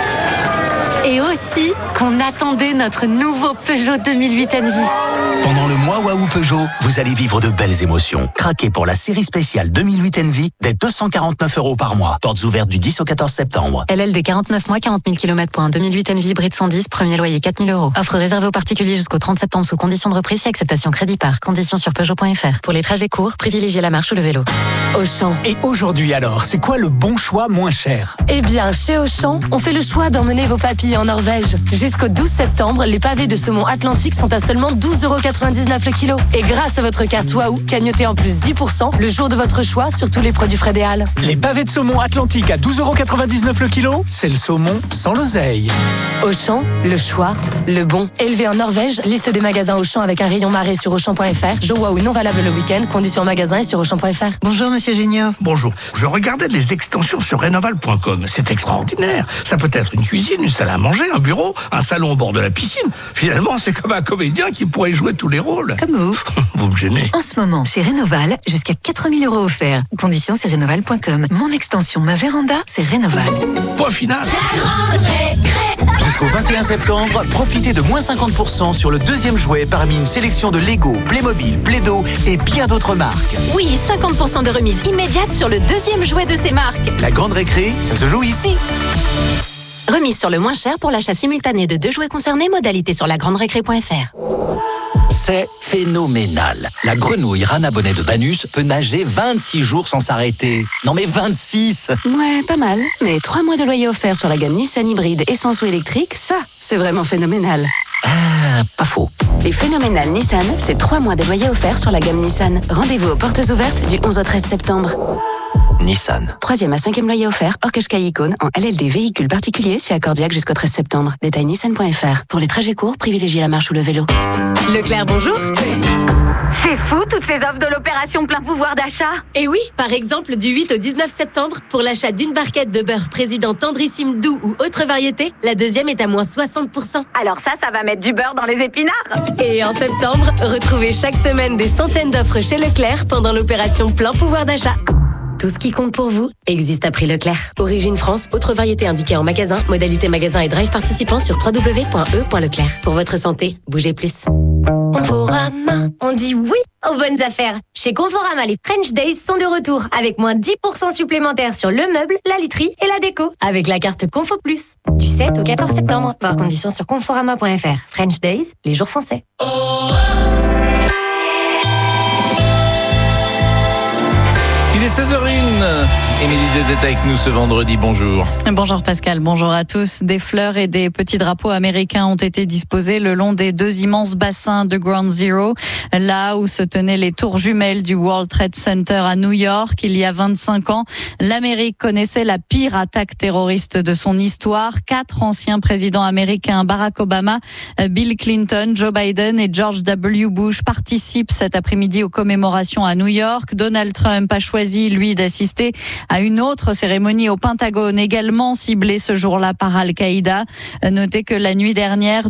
[SPEAKER 9] Et aussi qu'on attendait notre nouveau Peugeot 2008 Envy.
[SPEAKER 16] Pendant le mois Waouh Peugeot, vous allez vivre de belles émotions. Craquez pour la série spéciale 2008 Envy dès 249 € par mois. Portes ouvertes du 10 au 14 septembre.
[SPEAKER 9] LLD 49 mois, 40 000 km pour un 2008 Envy hybride 110, premier loyer 4 000 €. Offre réservée aux particuliers jusqu'au 30 septembre sous conditions de reprise et acceptation crédit par. Conditions sur Peugeot.fr. Pour les trajets courts, privilégiez la marche ou le vélo. Auchan.
[SPEAKER 16] Et aujourd'hui alors, c'est quoi le bon choix moins cher?
[SPEAKER 22] Eh bien, chez Auchan, on fait le choix d'emmener vos papilles en Norvège. Jusqu'au 12 septembre, les pavés de saumon atlantique sont à seulement 12,99 € le kilo. Et grâce à votre carte Waouh, cagnotez en plus 10% le jour de votre choix sur tous les produits frais des Halles.
[SPEAKER 16] Les pavés de saumon atlantique à 12,99 € le kilo, c'est le saumon sans l'oseille.
[SPEAKER 22] Auchan, le choix, le bon. Élevé en Norvège, liste des magasins Auchan avec un rayon marée sur Auchan.fr. Jour Waouh non valable le week-end, conditions en magasin et sur Auchan.fr.
[SPEAKER 9] Bonjour Monsieur Géniaud.
[SPEAKER 17] Bonjour. Je regardais les extensions sur Rénoval.com. C'est extraordinaire. Ça peut être une cuisine, une salle à manger, un bureau, un salon au bord de la piscine. Finalement, c'est comme un comédien qui pourrait jouer tous les rôles.
[SPEAKER 9] Comme vous.
[SPEAKER 17] Vous me gênez.
[SPEAKER 9] En ce moment, chez Rénoval, jusqu'à 4 000 € offerts. Conditions sur Rénoval.com. Mon extension, ma véranda, c'est Rénoval.
[SPEAKER 17] Point final.
[SPEAKER 16] Jusqu'au 21 septembre, profitez de moins 50% sur le deuxième jouet parmi une sélection de Lego, Playmobil, Play-Doh et bien d'autres marques.
[SPEAKER 8] Oui, 50% de remise immédiate sur le deuxième jouet de ces marques.
[SPEAKER 16] La grande récré, ça se joue ici.
[SPEAKER 8] Remise sur le moins cher pour l'achat simultané de 2 jouets concernés, modalité sur lagranderécré.fr.
[SPEAKER 16] C'est phénoménal. La grenouille Rana Bonnet de Banus peut nager 26 jours sans s'arrêter. Non mais 26!
[SPEAKER 22] Ouais, pas mal. Mais 3 mois de loyer offert sur la gamme Nissan hybride essence ou électrique, ça, c'est vraiment phénoménal.
[SPEAKER 16] Ah, pas faux.
[SPEAKER 22] Et phénoménal Nissan, c'est 3 mois de loyer offert sur la gamme Nissan. Rendez-vous aux portes ouvertes du 11 au 13 septembre.
[SPEAKER 16] Nissan.
[SPEAKER 22] 3e à 5e loyer offert, hors Qashqai Icône, en LLD véhicule particulier, c'est accordiaque jusqu'au 13 septembre. Détail nissan.fr. Pour les trajets courts, privilégiez la marche ou le vélo.
[SPEAKER 8] Leclerc, bonjour. C'est fou, toutes ces offres de l'opération plein pouvoir d'achat.
[SPEAKER 22] Et oui, par exemple, du 8 au 19 septembre, pour l'achat d'une barquette de beurre président tendrissime doux ou autre variété, la deuxième est à moins 60%.
[SPEAKER 8] Alors ça va mettre du beurre dans les épinards.
[SPEAKER 22] Et en septembre, retrouvez chaque semaine des centaines d'offres chez Leclerc pendant l'opération plein pouvoir d'achat.
[SPEAKER 9] Tout ce qui compte pour vous existe à prix Leclerc. Origine France, autre variété indiquée en magasin, modalité magasin et drive participant sur www.e.leclerc. Pour votre santé, bougez plus.
[SPEAKER 22] Conforama, on dit oui aux bonnes affaires. Chez Conforama, les French Days sont de retour avec moins 10% supplémentaires sur le meuble, la literie et la déco avec la carte Confo Plus. Du 7 au 14 septembre. Voir conditions sur conforama.fr. French Days, les jours français.
[SPEAKER 7] Il est 16h01. Émilie Dezet avec nous ce vendredi, bonjour.
[SPEAKER 13] Bonjour Pascal, bonjour à tous. Des fleurs et des petits drapeaux américains ont été disposés le long des deux immenses bassins de Ground Zero, là où se tenaient les tours jumelles du World Trade Center à New York. Il y a 25 ans, l'Amérique connaissait la pire attaque terroriste de son histoire. 4 anciens présidents américains, Barack Obama, Bill Clinton, Joe Biden et George W. Bush, participent cet après-midi aux commémorations à New York. Donald Trump a choisi, lui, d'assister à une autre cérémonie au Pentagone, également ciblée ce jour-là par Al-Qaïda. Notez que la nuit dernière,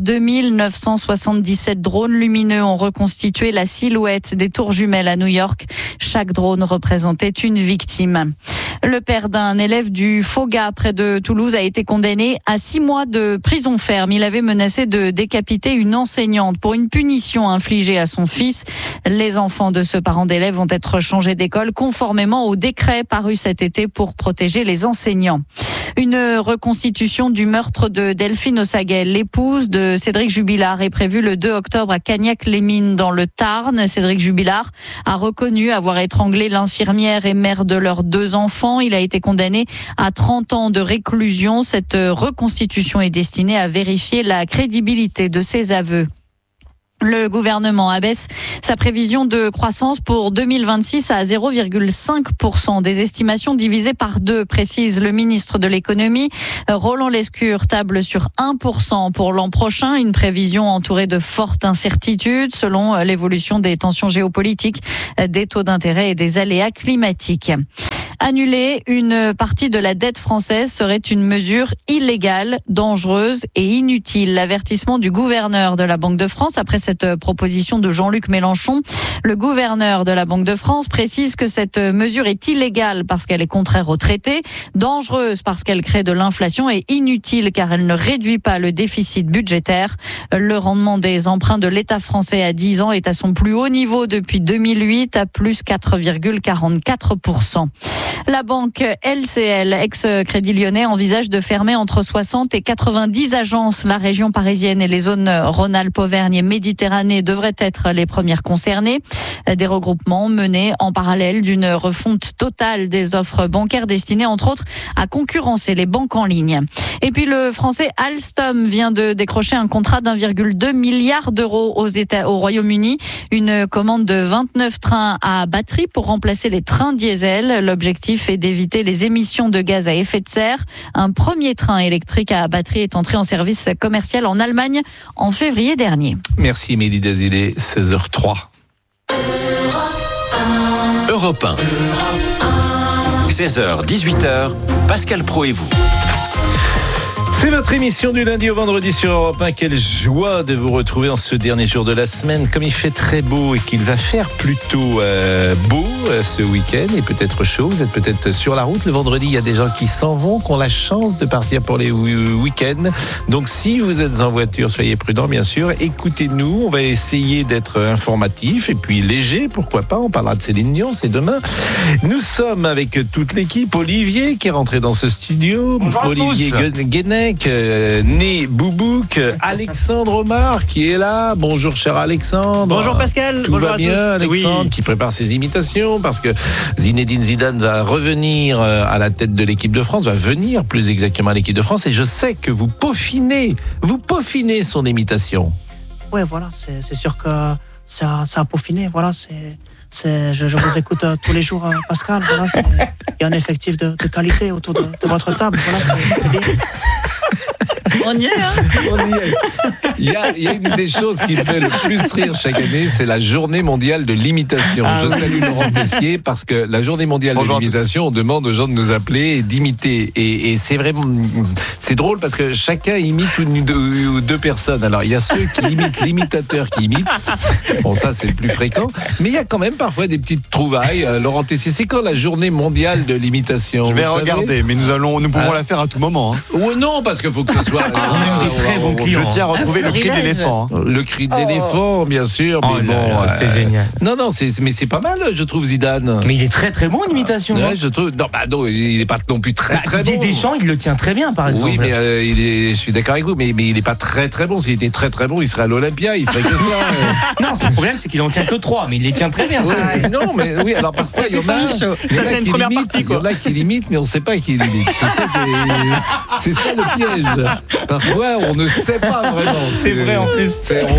[SPEAKER 13] 2977 drones lumineux ont reconstitué la silhouette des tours jumelles à New York. Chaque drone représentait une victime. Le père d'un élève du Foga près de Toulouse a été condamné à 6 mois de prison ferme. Il avait menacé de décapiter une enseignante pour une punition infligée à son fils. Les enfants de ce parent d'élève vont être changés d'école conformément au décret paru cet été pour protéger les enseignants. Une reconstitution du meurtre de Delphine Ossaguel, l'épouse de Cédric Jubilard, est prévue le 2 octobre à Cagnac-les-Mines dans le Tarn. Cédric Jubilard a reconnu avoir étranglé l'infirmière et mère de leurs 2 enfants. Il a été condamné à 30 ans de réclusion. Cette reconstitution est destinée à vérifier la crédibilité de ses aveux. Le gouvernement abaisse sa prévision de croissance pour 2026 à 0,5%. Des estimations divisées par 2, précise le ministre de l'économie. Roland Lescure table sur 1% pour l'an prochain. Une prévision entourée de fortes incertitudes selon l'évolution des tensions géopolitiques, des taux d'intérêt et des aléas climatiques. Annuler une partie de la dette française serait une mesure illégale, dangereuse et inutile. L'avertissement du gouverneur de la Banque de France après cette proposition de Jean-Luc Mélenchon. Le gouverneur de la Banque de France précise que cette mesure est illégale parce qu'elle est contraire au traité, dangereuse parce qu'elle crée de l'inflation et inutile car elle ne réduit pas le déficit budgétaire. Le rendement des emprunts de l'État français à 10 ans est à son plus haut niveau depuis 2008 à plus 4,44%. La banque LCL, ex-Crédit Lyonnais, envisage de fermer entre 60 et 90 agences. La région parisienne et les zones Rhône-Alpes, Auvergne et Méditerranée devraient être les premières concernées. Des regroupements menés en parallèle d'une refonte totale des offres bancaires destinées entre autres à concurrencer les banques en ligne. Et puis le français Alstom vient de décrocher un contrat d'1,2 milliard d'euros au Royaume-Uni. Une commande de 29 trains à batterie pour remplacer les trains diesel. L'objectif est d'éviter les émissions de gaz à effet de serre. Un premier train électrique à batterie est entré en service commercial en Allemagne en février dernier.
[SPEAKER 7] Merci Émilie Dezet, 16h03.
[SPEAKER 11] Europe 1. 16h, 18h, Pascal Praud et vous.
[SPEAKER 7] C'est votre émission du lundi au vendredi sur Europe 1. Quelle joie de vous retrouver en ce dernier jour de la semaine. Comme il fait très beau et qu'il va faire plutôt beau ce week-end et peut-être chaud, vous êtes peut-être sur la route. Le vendredi, il y a des gens qui s'en vont, qui ont la chance de partir pour les week-ends. Donc si vous êtes en voiture, soyez prudents bien sûr. Écoutez-nous, on va essayer d'être informatif et puis léger, pourquoi pas. On parlera de Céline Dion, c'est demain. Nous sommes avec toute l'équipe. Olivier qui est rentré dans ce studio. Bonjour Olivier Guénec. Né Boubouk, Alexandre Omar qui est là. Bonjour cher Alexandre.
[SPEAKER 19] Bonjour Pascal.
[SPEAKER 7] Tout
[SPEAKER 19] bonjour
[SPEAKER 7] va bien Alexandre, qui prépare ses imitations parce que Zinedine Zidane va revenir à la tête de l'équipe de France, va venir plus exactement à l'équipe de France et je sais que vous peaufinez son imitation.
[SPEAKER 19] Ouais voilà, c'est sûr que ça a peaufiné, voilà, je vous écoute tous les jours Pascal, voilà, il y a un effectif de qualité autour de votre table, voilà, c'est bien.
[SPEAKER 13] On y est, hein.
[SPEAKER 7] On y est. Il y a une des choses qui me fait le plus rire chaque année, c'est la journée mondiale de l'imitation. Je salue Laurent Tessier parce que la journée mondiale de l'imitation, on demande aux gens de nous appeler et d'imiter. Et c'est vraiment, c'est drôle parce que chacun imite une ou deux personnes. Alors il y a ceux qui imitent l'imitateur qui imite. Bon, ça c'est le plus fréquent. Mais il y a quand même parfois des petites trouvailles. Laurent Tessier, c'est quand la journée mondiale de l'imitation?
[SPEAKER 15] Je vais regarder, mais nous pouvons la faire à tout moment.
[SPEAKER 7] Ou non, parce qu'il faut que ce soit.
[SPEAKER 15] On est des très bons clients. Je tiens à retrouver le cri de l'éléphant.
[SPEAKER 7] Le cri de l'éléphant, bien sûr. Mais bon,
[SPEAKER 2] c'était génial.
[SPEAKER 7] Non, mais c'est pas mal, je trouve, Zidane.
[SPEAKER 2] Mais il est très très bon en imitation.
[SPEAKER 7] Ouais, je trouve. Non, il n'est pas non plus très bon.
[SPEAKER 2] Didier Deschamps, il le tient très bien, par exemple.
[SPEAKER 7] Oui, mais je suis d'accord avec vous, mais il n'est pas très très bon. S'il était très très bon, il serait à l'Olympia, il ferait que ça.
[SPEAKER 2] Non, le problème, c'est qu'il en tient que 3, mais il les tient très bien.
[SPEAKER 7] Non, mais oui, alors parfois, il y en a.
[SPEAKER 15] C'était une première partie,
[SPEAKER 7] il y en a qui limitent, mais on ne sait pas qui limite. C'est ça le piège. Parfois, on ne sait pas vraiment.
[SPEAKER 2] C'est vrai en plus.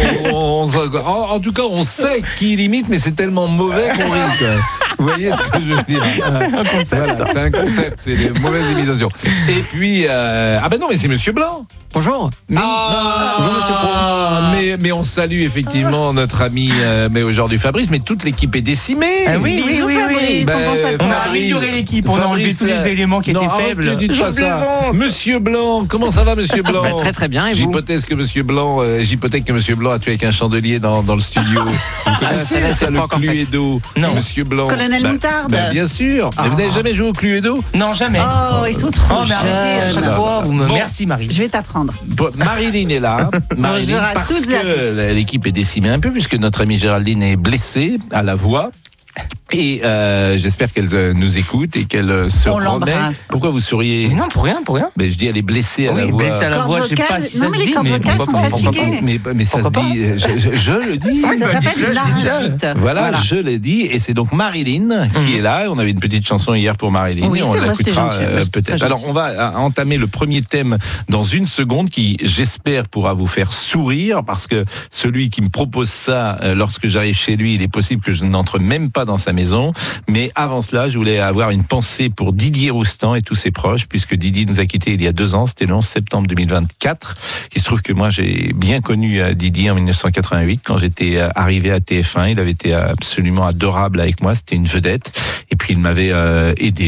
[SPEAKER 7] En tout cas, on sait qui limite, mais c'est tellement mauvais qu'on rit. Quoi. Vous voyez ce que je veux dire?
[SPEAKER 2] C'est un concept.
[SPEAKER 7] Voilà, c'est un concept, c'est des mauvaises imitations. Et puis, non, mais c'est Monsieur Blanc.
[SPEAKER 2] Bonjour.
[SPEAKER 7] Bonjour Monsieur Blanc. Mais on salue effectivement notre ami, mais aujourd'hui Fabrice, mais toute l'équipe est décimée.
[SPEAKER 2] Oui. On a amélioré l'équipe, on a enlevé tous les éléments qui étaient faibles.
[SPEAKER 7] Monsieur Blanc, comment ça va Monsieur Blanc?
[SPEAKER 2] Très très bien, et vous?
[SPEAKER 7] J'hypothèque que Monsieur Blanc a tué avec un chandelier dans le studio. Vous connaissez ça, le Cluedo?
[SPEAKER 2] Non.
[SPEAKER 7] Monsieur Blanc.
[SPEAKER 3] Colonel Moutarde.
[SPEAKER 7] Bien sûr. Mais vous n'avez jamais joué au Cluedo?
[SPEAKER 2] Non, jamais.
[SPEAKER 3] Oh, ils sont trop jeunes.
[SPEAKER 2] Arrêtez, à chaque fois, merci Marie.
[SPEAKER 3] Je vais t'apprendre.
[SPEAKER 7] Marilyn est là.
[SPEAKER 3] Bonjour à toutes et à tous.
[SPEAKER 7] L'équipe est décimée un peu puisque notre amie Géraldine est blessée à la voix. Et j'espère qu'elle nous écoute et qu'elle se remet. Pourquoi vous souriez?
[SPEAKER 2] Mais non, pour rien.
[SPEAKER 7] Mais je dis elle est blessée à la voix.
[SPEAKER 2] Blessée à la voix, je sais pas si ça se dit, mais
[SPEAKER 7] mais ça se dit. Je le dis.
[SPEAKER 3] Ça s'appelle une laryngite.
[SPEAKER 7] Voilà, je le dis. Et c'est donc Marilyn qui est là. On avait une petite chanson hier pour Marilyn.
[SPEAKER 3] Oui,
[SPEAKER 7] et on l'écoutera
[SPEAKER 3] peut-être.
[SPEAKER 7] Alors on va entamer le premier thème dans une seconde qui, j'espère, pourra vous faire sourire parce que celui qui me propose ça, lorsque j'arrive chez lui, il est possible que je n'entre même pas dans sa maison. Mais avant cela, je voulais avoir une pensée pour Didier Roustan et tous ses proches, puisque Didier nous a quittés il y a 2 ans, c'était le 11 septembre 2024. Il se trouve que moi, j'ai bien connu Didier en 1988, quand j'étais arrivé à TF1. Il avait été absolument adorable avec moi, c'était une vedette. Et puis, il m'avait aidé.